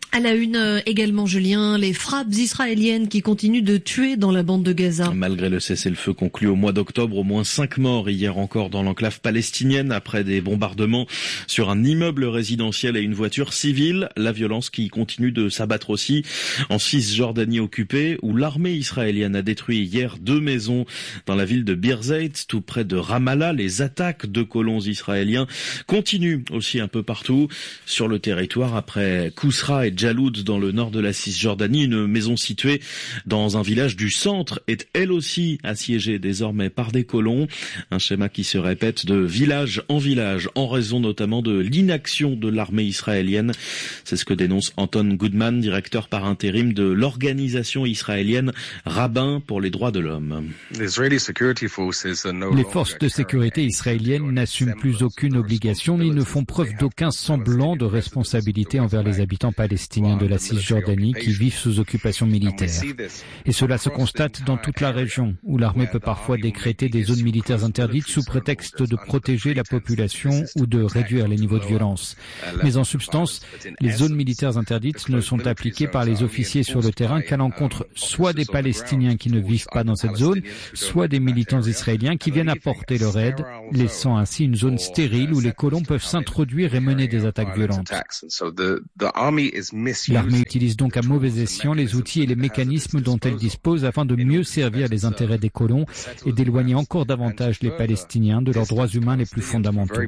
À la une euh, également, Julien, les frappes israéliennes qui continuent de tuer dans la bande de Gaza. Malgré le cessez-le-feu conclu au mois d'octobre, au moins cinq morts hier encore dans l'enclave palestinienne après des bombardements sur un immeuble résidentiel et une voiture civile. La violence qui continue de s'abattre aussi en Cisjordanie occupée, où l'armée israélienne a détruit hier deux maisons dans la ville de Birzeit, tout près de Ramallah. Les attaques de colons israéliens continuent aussi un peu partout sur le territoire après Kousra et Jaloud dans le nord de la Cisjordanie. Une maison située dans un village du centre est elle aussi assiégée désormais par des colons. Un schéma qui se répète de village en village en raison notamment de l'inaction de l'armée israélienne. C'est ce que dénonce Anton Goodman, directeur par intérim de l'organisation israélienne Rabbin pour les droits de l'homme. Les forces de sécurité israéliennes n'assument plus aucune obligation ni ne font preuve d'aucun semblant de responsabilité envers les habitants palestiniens de la Cisjordanie qui vivent sous occupation militaire. Et cela se constate dans toute la région, où l'armée peut parfois décréter des zones militaires interdites sous prétexte de protéger la population ou de réduire les niveaux de violence. Mais en substance, les zones militaires interdites ne sont appliquées par les officiers sur le terrain qu'à l'encontre soit des Palestiniens qui ne vivent pas dans cette zone, soit des militants israéliens qui viennent apporter leur aide, laissant ainsi une zone stérile où les colons peuvent s'introduire et mener des attaques violentes. L'armée utilise donc à mauvais escient les outils et les mécanismes dont elle dispose afin de mieux servir les intérêts des colons et d'éloigner encore davantage les Palestiniens de leurs droits humains les plus fondamentaux.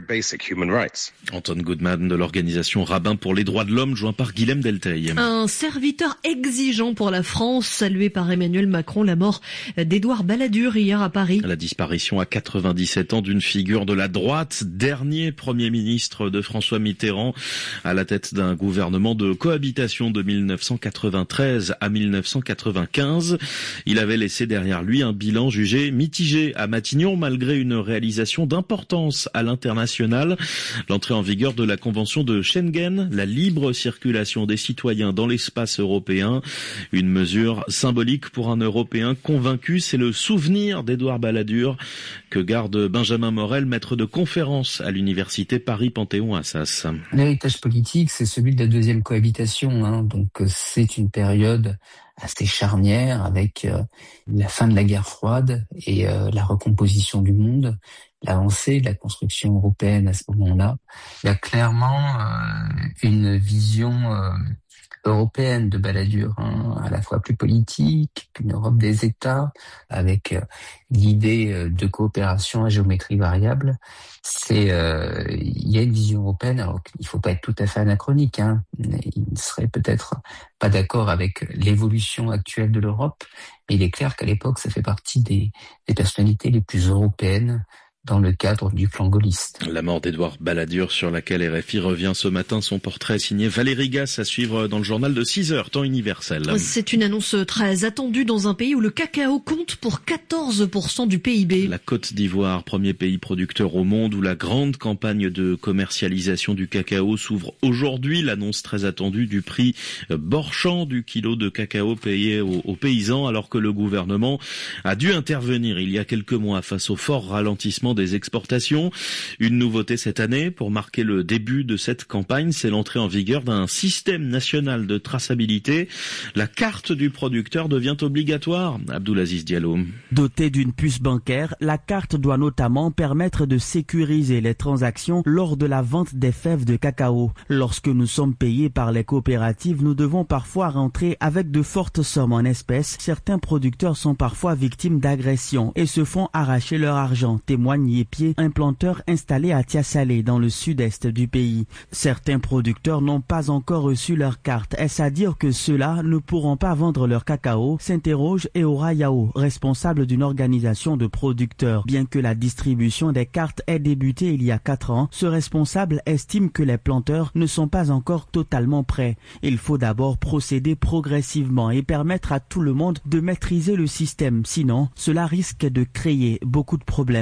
Anton Goodman de l'organisation Rabbin pour les droits de l'homme, joint par Guilhem Delteil. Un serviteur exigeant pour la France, salué par Emmanuel Macron, la mort d'Édouard Balladur hier à Paris. La disparition à quatre-vingt-dix-sept ans d'une figure de la droite, dernier Premier ministre de François Mitterrand, à la tête d'un gouvernement de cohabitation de mille neuf cent quatre-vingt-treize à mille neuf cent quatre-vingt-quinze. Il avait laissé derrière lui un bilan jugé mitigé à Matignon malgré une réalisation d'importance à l'international. L'entrée en vigueur de la Convention de Schengen, la libre circulation des citoyens dans l'espace européen. Une mesure symbolique pour un Européen convaincu. C'est le souvenir d'Édouard Balladur que garde Benjamin Morel, maître de conférence à l'université Paris-Panthéon-Assas. L'héritage politique, c'est celui de la deuxième cohabitation. Hein. Donc c'est une période assez charnière avec euh, la fin de la guerre froide et euh, la recomposition du monde, l'avancée de la construction européenne à ce moment-là. Il y a clairement euh, une vision euh, européenne de Balladur, hein, à la fois plus politique, une Europe des États, avec euh, l'idée euh, de coopération à géométrie variable. C'est, euh, il y a une vision européenne, alors qu'il faut pas être tout à fait anachronique, hein. Il ne serait peut-être pas d'accord avec l'évolution actuelle de l'Europe, mais il est clair qu'à l'époque, ça fait partie des, des personnalités les plus européennes dans le cadre du plan gaulliste. La mort d'Édouard Balladur, sur laquelle R F I revient ce matin, son portrait signé Valérie Gasse à suivre dans le journal de six heures, temps universel. C'est une annonce très attendue dans un pays où le cacao compte pour quatorze pour cent du P I B. La Côte d'Ivoire, premier pays producteur au monde, où la grande campagne de commercialisation du cacao s'ouvre aujourd'hui. L'annonce très attendue du prix borchant du kilo de cacao payé aux, aux paysans, alors que le gouvernement a dû intervenir il y a quelques mois face au fort ralentissement des exportations. Une nouveauté cette année pour marquer le début de cette campagne, c'est l'entrée en vigueur d'un système national de traçabilité. La carte du producteur devient obligatoire. Abdoulaziz Diallo. Dotée d'une puce bancaire, la carte doit notamment permettre de sécuriser les transactions lors de la vente des fèves de cacao. Lorsque nous sommes payés par les coopératives, nous devons parfois rentrer avec de fortes sommes en espèces. Certains producteurs sont parfois victimes d'agressions et se font arracher leur argent, témoigne Yépier, un planteur installé à Tiasalé dans le sud-est du pays. Certains producteurs n'ont pas encore reçu leur carte. Est-ce à dire que ceux-là ne pourront pas vendre leur cacao? S'interroge Eora Yao, responsable d'une organisation de producteurs. Bien que la distribution des cartes ait débuté il y a quatre ans, ce responsable estime que les planteurs ne sont pas encore totalement prêts. Il faut d'abord procéder progressivement et permettre à tout le monde de maîtriser le système. Sinon, cela risque de créer beaucoup de problèmes, prévient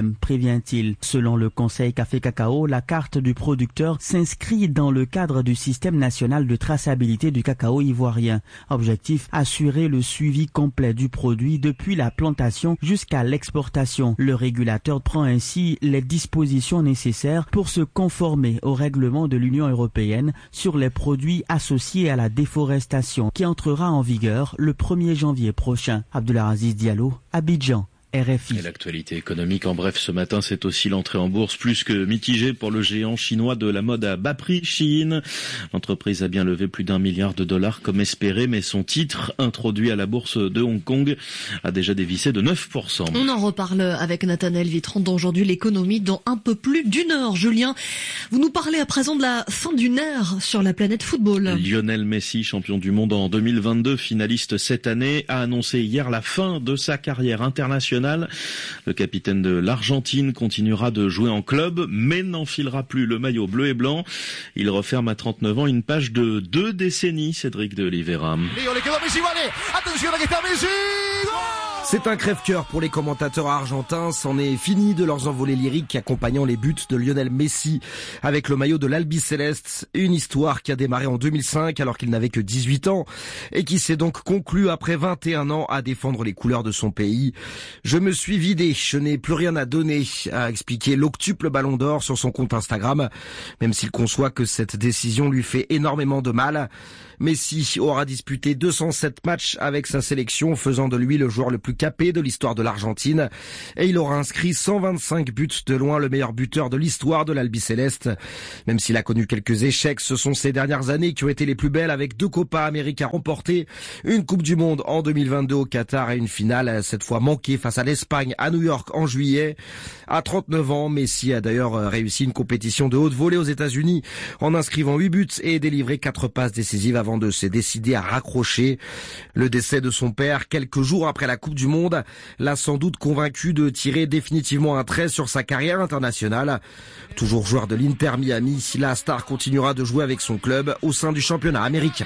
revient-il? Selon le Conseil Café Cacao, la carte du producteur s'inscrit dans le cadre du système national de traçabilité du cacao ivoirien. Objectif, assurer le suivi complet du produit depuis la plantation jusqu'à l'exportation. Le régulateur prend ainsi les dispositions nécessaires pour se conformer au règlement de l'Union européenne sur les produits associés à la déforestation qui entrera en vigueur le premier janvier prochain. Abdelaziz Diallo, Abidjan. R F I. Et l'actualité économique en bref ce matin, c'est aussi l'entrée en bourse plus que mitigée pour le géant chinois de la mode à bas prix, Shein. L'entreprise a bien levé plus d'un milliard de dollars comme espéré, mais son titre, introduit à la bourse de Hong Kong, a déjà dévissé de neuf pour cent. On en reparle avec Nathanaël Vitran d'aujourd'hui l'économie dans un peu plus d'une heure. Julien, vous nous parlez à présent de la fin d'une ère sur la planète football. Lionel Messi, champion du monde en deux mille vingt-deux, finaliste cette année, a annoncé hier la fin de sa carrière internationale. Le capitaine de l'Argentine continuera de jouer en club, mais n'enfilera plus le maillot bleu et blanc. Il referme à trente-neuf ans une page de deux décennies, Cédric de Oliveira. C'est un crève-cœur pour les commentateurs argentins. C'en est fini de leurs envolées lyriques accompagnant les buts de Lionel Messi avec le maillot de l'Albiceleste. Une histoire qui a démarré en deux mille cinq alors qu'il n'avait que dix-huit ans et qui s'est donc conclue après vingt et un ans à défendre les couleurs de son pays. Je me suis vidé, je n'ai plus rien à donner, a expliqué l'octuple Ballon d'Or sur son compte Instagram, même s'il conçoit que cette décision lui fait énormément de mal. Messi aura disputé deux cent sept matchs avec sa sélection, faisant de lui le joueur le plus capé de l'histoire de l'Argentine. Et il aura inscrit cent vingt-cinq buts, de loin le meilleur buteur de l'histoire de l'Albiceleste. Même s'il a connu quelques échecs, ce sont ces dernières années qui ont été les plus belles, avec deux Copa América remportées, une Coupe du Monde en deux mille vingt-deux au Qatar et une finale, cette fois manquée face à l'Espagne à New York en juillet. À trente-neuf ans, Messi a d'ailleurs réussi une compétition de haute volée aux États-Unis en inscrivant huit buts et délivré quatre passes décisives avant de se décider à raccrocher. Le décès de son père, quelques jours après la Coupe du Monde, l'a sans doute convaincu de tirer définitivement un trait sur sa carrière internationale. Toujours joueur de l'Inter Miami, la star continuera de jouer avec son club au sein du championnat américain.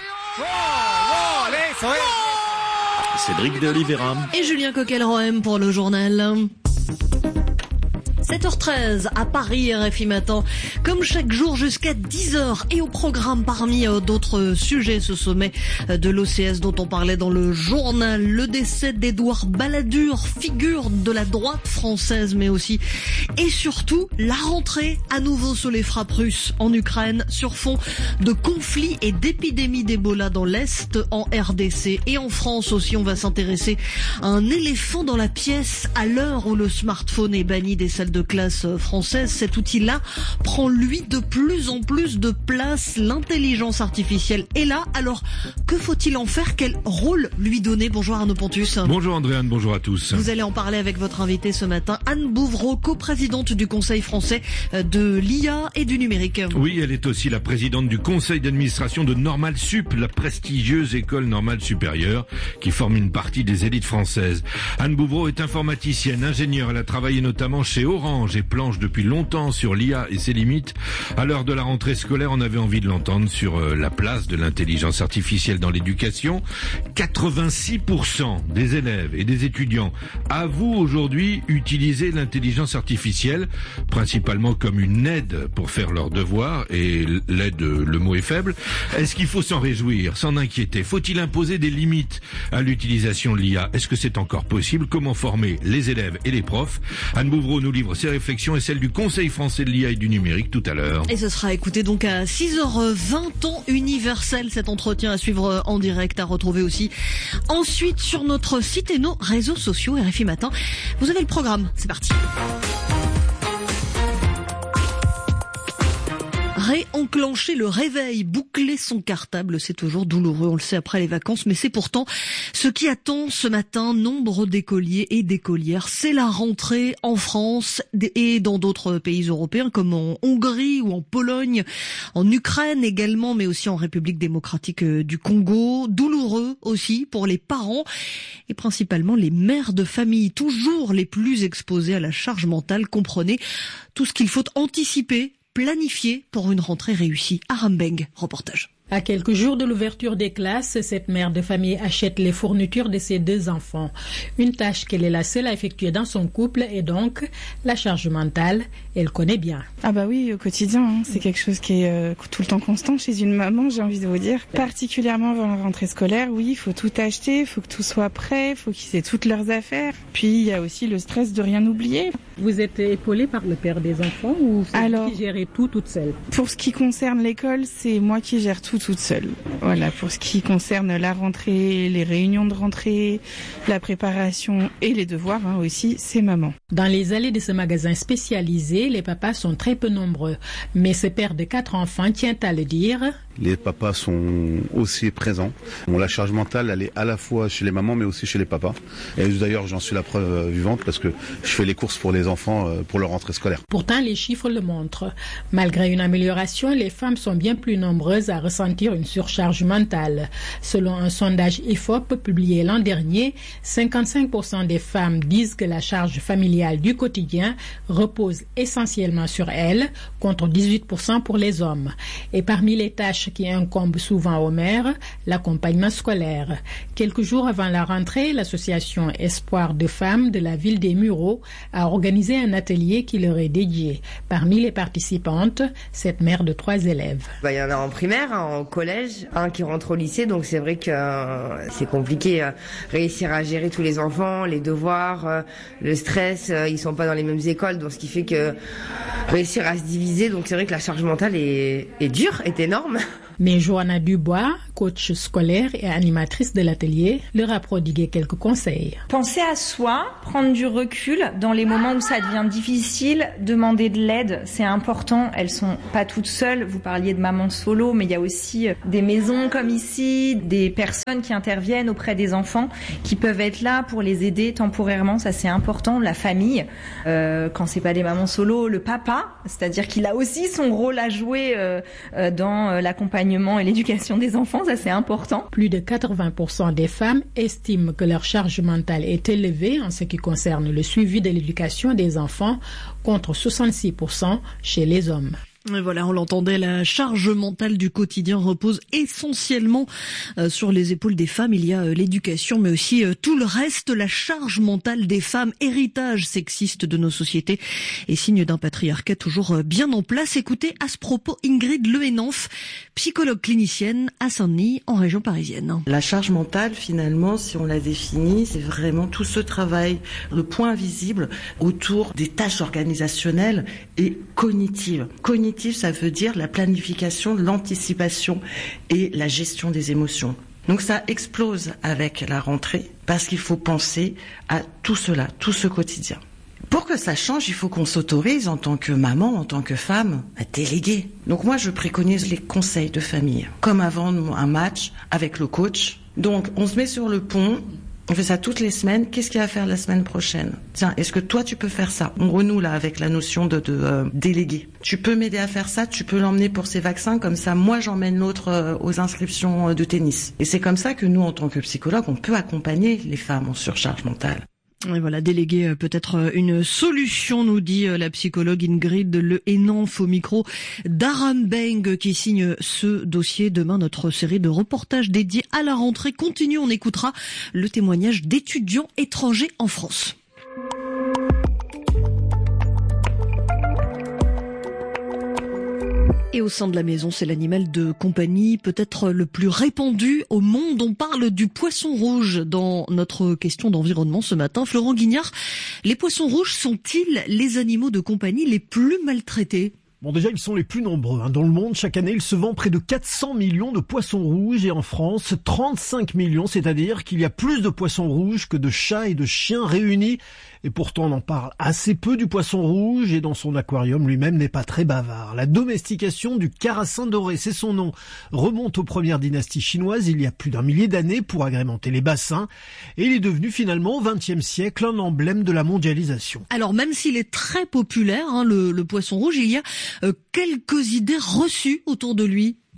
Cédric de Oliveira. Et Julien Coquel-Rohem pour le journal. sept heures treize à Paris, R F I Matin, comme chaque jour jusqu'à dix heures. Et au programme, parmi d'autres sujets, ce sommet de l'O C S dont on parlait dans le journal, le décès d'Édouard Balladur, figure de la droite française, mais aussi et surtout la rentrée à nouveau sous les frappes russes en Ukraine, sur fond de conflits et d'épidémies d'Ebola dans l'Est, en R D C et en France aussi. On va s'intéresser à un éléphant dans la pièce à l'heure où le smartphone est banni des salles de classe française. Cet outil-là prend lui de plus en plus de place. L'intelligence artificielle est là. Alors, que faut-il en faire? Quel rôle lui donner? Bonjour Arnaud Pontus. Bonjour Andréane, bonjour à tous. Vous allez en parler avec votre invitée ce matin, Anne Bouvreau, coprésidente du Conseil français de l'I A et du numérique. Oui, elle est aussi la présidente du conseil d'administration de Normal Sup, la prestigieuse école normale supérieure qui forme une partie des élites françaises. Anne Bouvreau est informaticienne, ingénieure. Elle a travaillé notamment chez Orange et planche depuis longtemps sur l'I A et ses limites. À l'heure de la rentrée scolaire, on avait envie de l'entendre sur euh, la place de l'intelligence artificielle dans l'éducation. quatre-vingt-six pour cent des élèves et des étudiants avouent aujourd'hui utiliser l'intelligence artificielle, principalement comme une aide pour faire leurs devoirs, et l'aide, le mot est faible. Est-ce qu'il faut s'en réjouir, s'en inquiéter? Faut-il imposer des limites à l'utilisation de l'I A? Est-ce que c'est encore possible? Comment former les élèves et les profs? Anne Bouvreau nous livre ses réflexions et celles du Conseil français de l'I A et du numérique tout à l'heure. Et ce sera écouté donc à six heures vingt, temps universel. Cet entretien à suivre en direct, à retrouver aussi ensuite sur notre site et nos réseaux sociaux R F I Matin. Vous avez le programme, c'est parti. Réenclencher le réveil, boucler son cartable, c'est toujours douloureux, on le sait après les vacances, mais c'est pourtant ce qui attend ce matin nombre d'écoliers et d'écolières. C'est la rentrée en France et dans d'autres pays européens comme en Hongrie ou en Pologne, en Ukraine également, mais aussi en République démocratique du Congo. Douloureux aussi pour les parents et principalement les mères de famille, toujours les plus exposées à la charge mentale. Comprenez tout ce qu'il faut anticiper, planifié pour une rentrée réussie. Aram Beng, reportage. À quelques jours de l'ouverture des classes, cette mère de famille achète les fournitures de ses deux enfants. Une tâche qu'elle est la seule à effectuer dans son couple et donc la charge mentale, elle connaît bien. Ah bah oui, au quotidien, hein, c'est quelque chose qui est euh, tout le temps constant chez une maman, j'ai envie de vous dire. Particulièrement avant la rentrée scolaire, oui, il faut tout acheter, il faut que tout soit prêt, il faut qu'ils aient toutes leurs affaires. Puis il y a aussi le stress de rien oublier. Vous êtes épaulée par le père des enfants ou c'est Alors, vous qui gérez tout toute seule? Pour ce qui concerne l'école, c'est moi qui gère tout toute seule. Voilà, pour ce qui concerne la rentrée, les réunions de rentrée, la préparation et les devoirs hein, aussi, c'est maman. Dans les allées de ce magasin spécialisé, les papas sont très peu nombreux. Mais ce père de quatre enfants tient à le dire. Les papas sont aussi présents. Bon, la charge mentale, elle est à la fois chez les mamans, mais aussi chez les papas. Et d'ailleurs, j'en suis la preuve vivante parce que je fais les courses pour les enfants pour leur rentrée scolaire. Pourtant, les chiffres le montrent. Malgré une amélioration, les femmes sont bien plus nombreuses à ressentir une surcharge mentale. Selon un sondage I F O P publié l'an dernier, cinquante-cinq pour cent des femmes disent que la charge familiale du quotidien repose essentiellement sur elles, contre dix-huit pour cent pour les hommes. Et parmi les tâches qui incombent souvent aux mères, l'accompagnement scolaire. Quelques jours avant la rentrée, l'association Espoir de femmes de la ville des Mureaux a organisé un atelier qui leur est dédié. Parmi les participantes, cette mère de trois élèves. Bah, il y en a en primaire, en collège, un qui rentre au lycée, donc c'est vrai que euh, c'est compliqué euh, réussir à gérer tous les enfants, les devoirs, euh, le stress, euh, ils sont pas dans les mêmes écoles, donc ce qui fait que réussir à se diviser, donc c'est vrai que la charge mentale est, est dure, est énorme. Mais Johanna Dubois, coach scolaire et animatrice de l'atelier, leur a prodigué quelques conseils. Penser à soi, prendre du recul dans les moments où ça devient difficile, demander de l'aide, c'est important. Elles sont pas toutes seules. Vous parliez de maman solo, mais il y a aussi des maisons comme ici, des personnes qui interviennent auprès des enfants, qui peuvent être là pour les aider temporairement. Ça, c'est important. La famille, euh, quand c'est pas des mamans solo, le papa, c'est-à-dire qu'il a aussi son rôle à jouer euh, euh, dans l'accompagnement et l'éducation des enfants, ça c'est important. Plus de quatre-vingts pour cent des femmes estiment que leur charge mentale est élevée en ce qui concerne le suivi de l'éducation des enfants, contre soixante-six pour cent chez les hommes. Et voilà, on l'entendait, la charge mentale du quotidien repose essentiellement euh, sur les épaules des femmes. Il y a euh, l'éducation, mais aussi euh, tout le reste. La charge mentale des femmes, héritage sexiste de nos sociétés et signe d'un patriarcat toujours euh, bien en place. Écoutez à ce propos Ingrid Lehenanff, psychologue clinicienne à Saint-Denis, en région parisienne. La charge mentale, finalement, si on la définit, c'est vraiment tout ce travail, le point invisible autour des tâches organisationnelles et cognitives. Cognitives, ça veut dire la planification, l'anticipation et la gestion des émotions. Donc ça explose avec la rentrée parce qu'il faut penser à tout cela, tout ce quotidien. Pour que ça change, il faut qu'on s'autorise en tant que maman, en tant que femme, à déléguer. Donc moi, je préconise les conseils de famille, comme avant un match avec le coach. Donc on se met sur le pont. On fait ça toutes les semaines. Qu'est-ce qu'il y a à faire la semaine prochaine? Tiens, est-ce que toi tu peux faire ça? On renoue là avec la notion de, de euh, déléguer. Tu peux m'aider à faire ça, tu peux l'emmener pour ses vaccins, comme ça moi j'emmène l'autre euh, aux inscriptions euh, de tennis. Et c'est comme ça que nous, en tant que psychologues, on peut accompagner les femmes en surcharge mentale. Et voilà, déléguer peut-être une solution, nous dit la psychologue Ingrid Lehenanff au micro d'Aram Beng qui signe ce dossier. Demain, notre série de reportages dédiés à la rentrée continue. On écoutera le témoignage d'étudiants étrangers en France. Et au sein de la maison, c'est l'animal de compagnie peut-être le plus répandu au monde. On parle du poisson rouge dans notre question d'environnement ce matin. Florent Guignard, les poissons rouges sont-ils les animaux de compagnie les plus maltraités ? Bon, déjà, ils sont les plus nombreux. Hein. Dans le monde, chaque année, il se vend près de quatre cents millions de poissons rouges et en France, trente-cinq millions, c'est-à-dire qu'il y a plus de poissons rouges que de chats et de chiens réunis. Et pourtant, on en parle assez peu du poisson rouge et dans son aquarium lui-même n'est pas très bavard. La domestication du carassin doré, c'est son nom, remonte aux premières dynasties chinoises il y a plus d'un millier d'années pour agrémenter les bassins. Et il est devenu finalement au vingtième siècle un emblème de la mondialisation. Alors même s'il est très populaire, hein, le, le poisson rouge, il y a euh, quelques idées reçues autour de lui.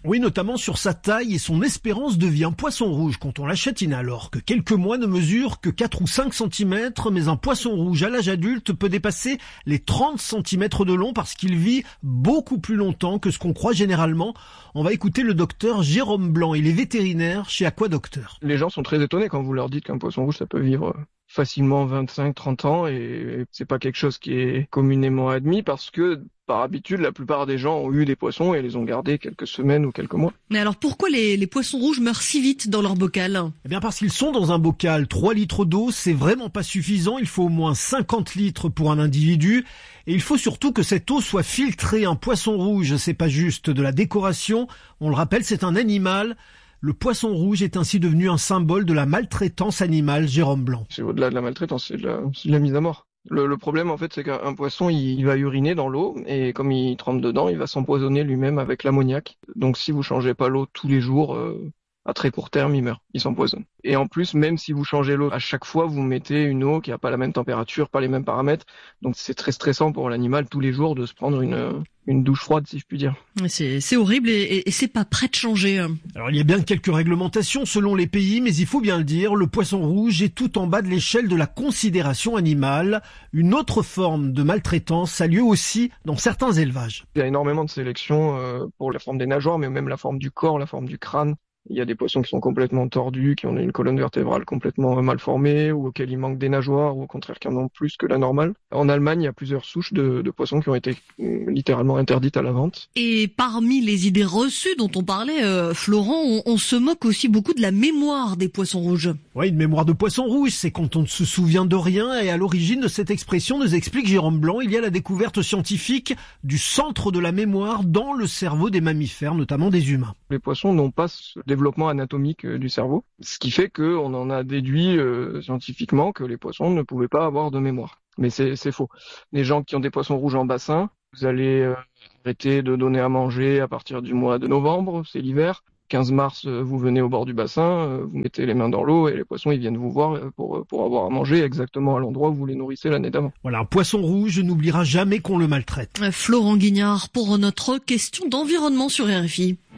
Oui, notamment sur sa taille et son espérance de vie. Un poisson rouge, quand on l'achète, il n'a alors que quelques mois, ne mesure que quatre ou cinq centimètres, mais un poisson rouge à l'âge adulte peut dépasser les trente centimètres de long parce qu'il vit beaucoup plus longtemps que ce qu'on croit généralement. On va écouter le docteur Jérôme Blanc, il est vétérinaire chez Aquadocteur. Les gens sont très étonnés quand vous leur dites qu'un poisson rouge, ça peut vivre facilement vingt-cinq à trente ans, et c'est pas quelque chose qui est communément admis parce que par habitude, la plupart des gens ont eu des poissons et les ont gardés quelques semaines ou quelques mois. Mais alors pourquoi les, les poissons rouges meurent si vite dans leur bocal ? Eh bien parce qu'ils sont dans un bocal. trois litres d'eau, c'est vraiment pas suffisant. Il faut au moins cinquante litres pour un individu. Et il faut surtout que cette eau soit filtrée. Un poisson rouge, c'est pas juste de la décoration. On le rappelle, c'est un animal. Le poisson rouge est ainsi devenu un symbole de la maltraitance animale. Jérôme Blanc. C'est au-delà de la maltraitance, c'est de la, c'est de la mise à mort. Le, le problème, en fait, c'est qu'un poisson, il, il va uriner dans l'eau et comme il trempe dedans, il va s'empoisonner lui-même avec l'ammoniac. Donc, si vous changez pas l'eau tous les jours, euh, à très court terme, il meurt, il s'empoisonne. Et en plus, même si vous changez l'eau, à chaque fois, vous mettez une eau qui a pas la même température, pas les mêmes paramètres. Donc, c'est très stressant pour l'animal tous les jours de se prendre une une douche froide, si je puis dire. C'est, c'est horrible et, et c'est pas prêt de changer. Alors, il y a bien quelques réglementations selon les pays, mais il faut bien le dire, le poisson rouge est tout en bas de l'échelle de la considération animale. Une autre forme de maltraitance a lieu aussi dans certains élevages. Il y a énormément de sélection euh, pour la forme des nageoires, mais même la forme du corps, la forme du crâne. Il y a des poissons qui sont complètement tordus, qui ont une colonne vertébrale complètement mal formée, ou auxquels il manque des nageoires, ou au contraire qui en ont plus que la normale. En Allemagne, il y a plusieurs souches de, de poissons qui ont été euh, littéralement interdites à la vente. Et parmi les idées reçues dont on parlait, euh, Florent, on, on se moque aussi beaucoup de la mémoire des poissons rouges. Oui, une mémoire de poisson rouge, c'est quand on ne se souvient de rien. Et à l'origine de cette expression, nous explique Jérôme Blanc, il y a la découverte scientifique du centre de la mémoire dans le cerveau des mammifères, notamment des humains. Les poissons n'ont pas ce développement anatomique euh, du cerveau, ce qui fait qu'on en a déduit euh, scientifiquement que les poissons ne pouvaient pas avoir de mémoire. Mais c'est, c'est faux. Les gens qui ont des poissons rouges en bassin, vous allez euh, arrêter de donner à manger à partir du mois de novembre, c'est l'hiver. quinze mars, euh, vous venez au bord du bassin, euh, vous mettez les mains dans l'eau et les poissons ils viennent vous voir pour, pour avoir à manger exactement à l'endroit où vous les nourrissez l'année d'avant. Voilà, un poisson rouge n'oubliera jamais qu'on le maltraite. Florent Guignard pour notre question d'environnement sur R F I.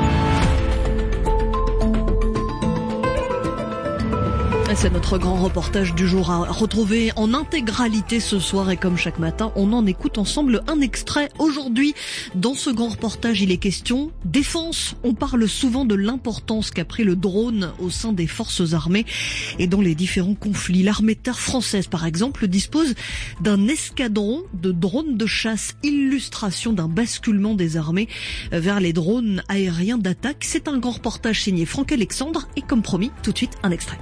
C'est notre grand reportage du jour à retrouver en intégralité ce soir et comme chaque matin, on en écoute ensemble un extrait. Aujourd'hui, dans ce grand reportage, il est question défense. On parle souvent de l'importance qu'a pris le drone au sein des forces armées et dans les différents conflits. L'armée de terre française, par exemple, dispose d'un escadron de drones de chasse, illustration d'un basculement des armées vers les drones aériens d'attaque. C'est un grand reportage signé Franck Alexandre et comme promis, tout de suite, un extrait.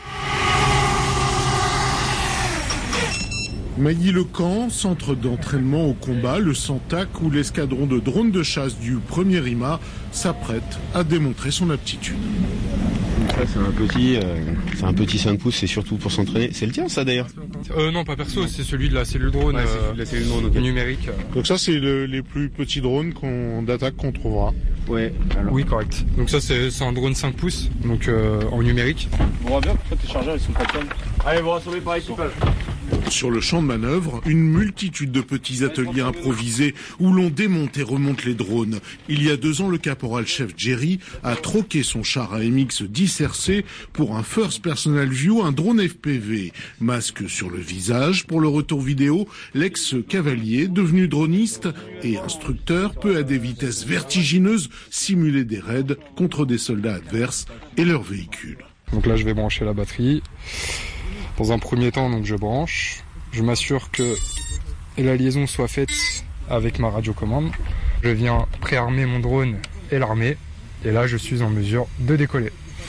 Mailly-le-Camp, centre d'entraînement au combat, le Santac où l'escadron de drones de chasse du premier R I M A s'apprête à démontrer son aptitude. Ça c'est un petit, euh, c'est un petit cinq pouces, c'est surtout pour s'entraîner. C'est le tien ça d'ailleurs euh, Non pas perso, c'est celui de la cellule drone, ouais, euh, la cellule drone okay. numérique. Donc ça c'est le, les plus petits drones qu'on, d'attaque qu'on trouvera. Ouais. Alors. Oui correct. Donc ça c'est, c'est un drone cinq pouces, donc euh, en numérique. On voit bien que tes chargeurs ils sont pas calmes. Allez vous rassembler par équipage. Sur le champ de manœuvre, une multitude de petits ateliers improvisés où l'on démonte et remonte les drones. Il y a deux ans, le caporal-chef Jerry a troqué son char A M X dix R C pour un First Personal View, un drone F P V. Masque sur le visage pour le retour vidéo, l'ex-cavalier, devenu droniste et instructeur, peut à des vitesses vertigineuses simuler des raids contre des soldats adverses et leurs véhicules. Donc là, je vais brancher la batterie. Dans un premier temps, donc je branche, je m'assure que la liaison soit faite avec ma radiocommande. Je viens préarmer mon drone et l'armer, et là je suis en mesure de décoller.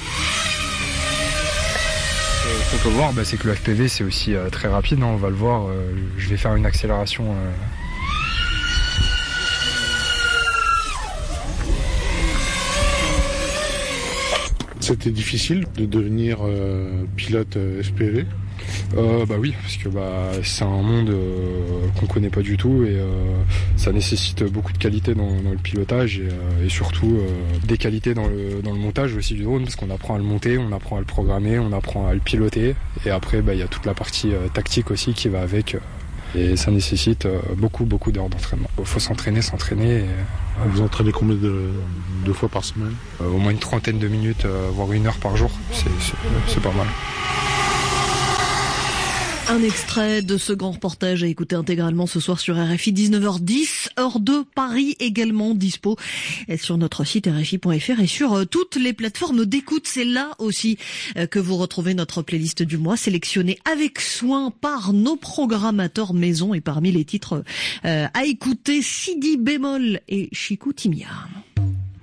Ce qu'on peut voir, bah, c'est que le F P V c'est aussi euh, très rapide, hein, on va le voir, euh, je vais faire une accélération. Euh... C'était difficile de devenir euh, pilote euh, F P V euh, Bah oui, parce que bah, c'est un monde euh, qu'on connaît pas du tout et euh, ça nécessite beaucoup de qualité dans, dans le pilotage et, euh, et surtout euh, des qualités dans le, dans le montage aussi du drone, parce qu'on apprend à le monter, on apprend à le programmer, on apprend à le piloter et après bah, y a toute la partie euh, tactique aussi qui va avec. Euh, Et ça nécessite beaucoup, beaucoup d'heures d'entraînement. Il faut s'entraîner, s'entraîner. Et... Vous entraînez combien de, de fois par semaine ? euh, Au moins une trentaine de minutes, euh, voire une heure par jour. C'est, c'est, c'est pas mal. Un extrait de ce grand reportage à écouter intégralement ce soir sur R F I, dix-neuf heures dix, heure de Paris, également dispo sur notre site R F I point F R et sur toutes les plateformes d'écoute. C'est là aussi que vous retrouvez notre playlist du mois, sélectionnée avec soin par nos programmateurs maison. Et parmi les titres à écouter, Sidi Bémol et Chikou Timia.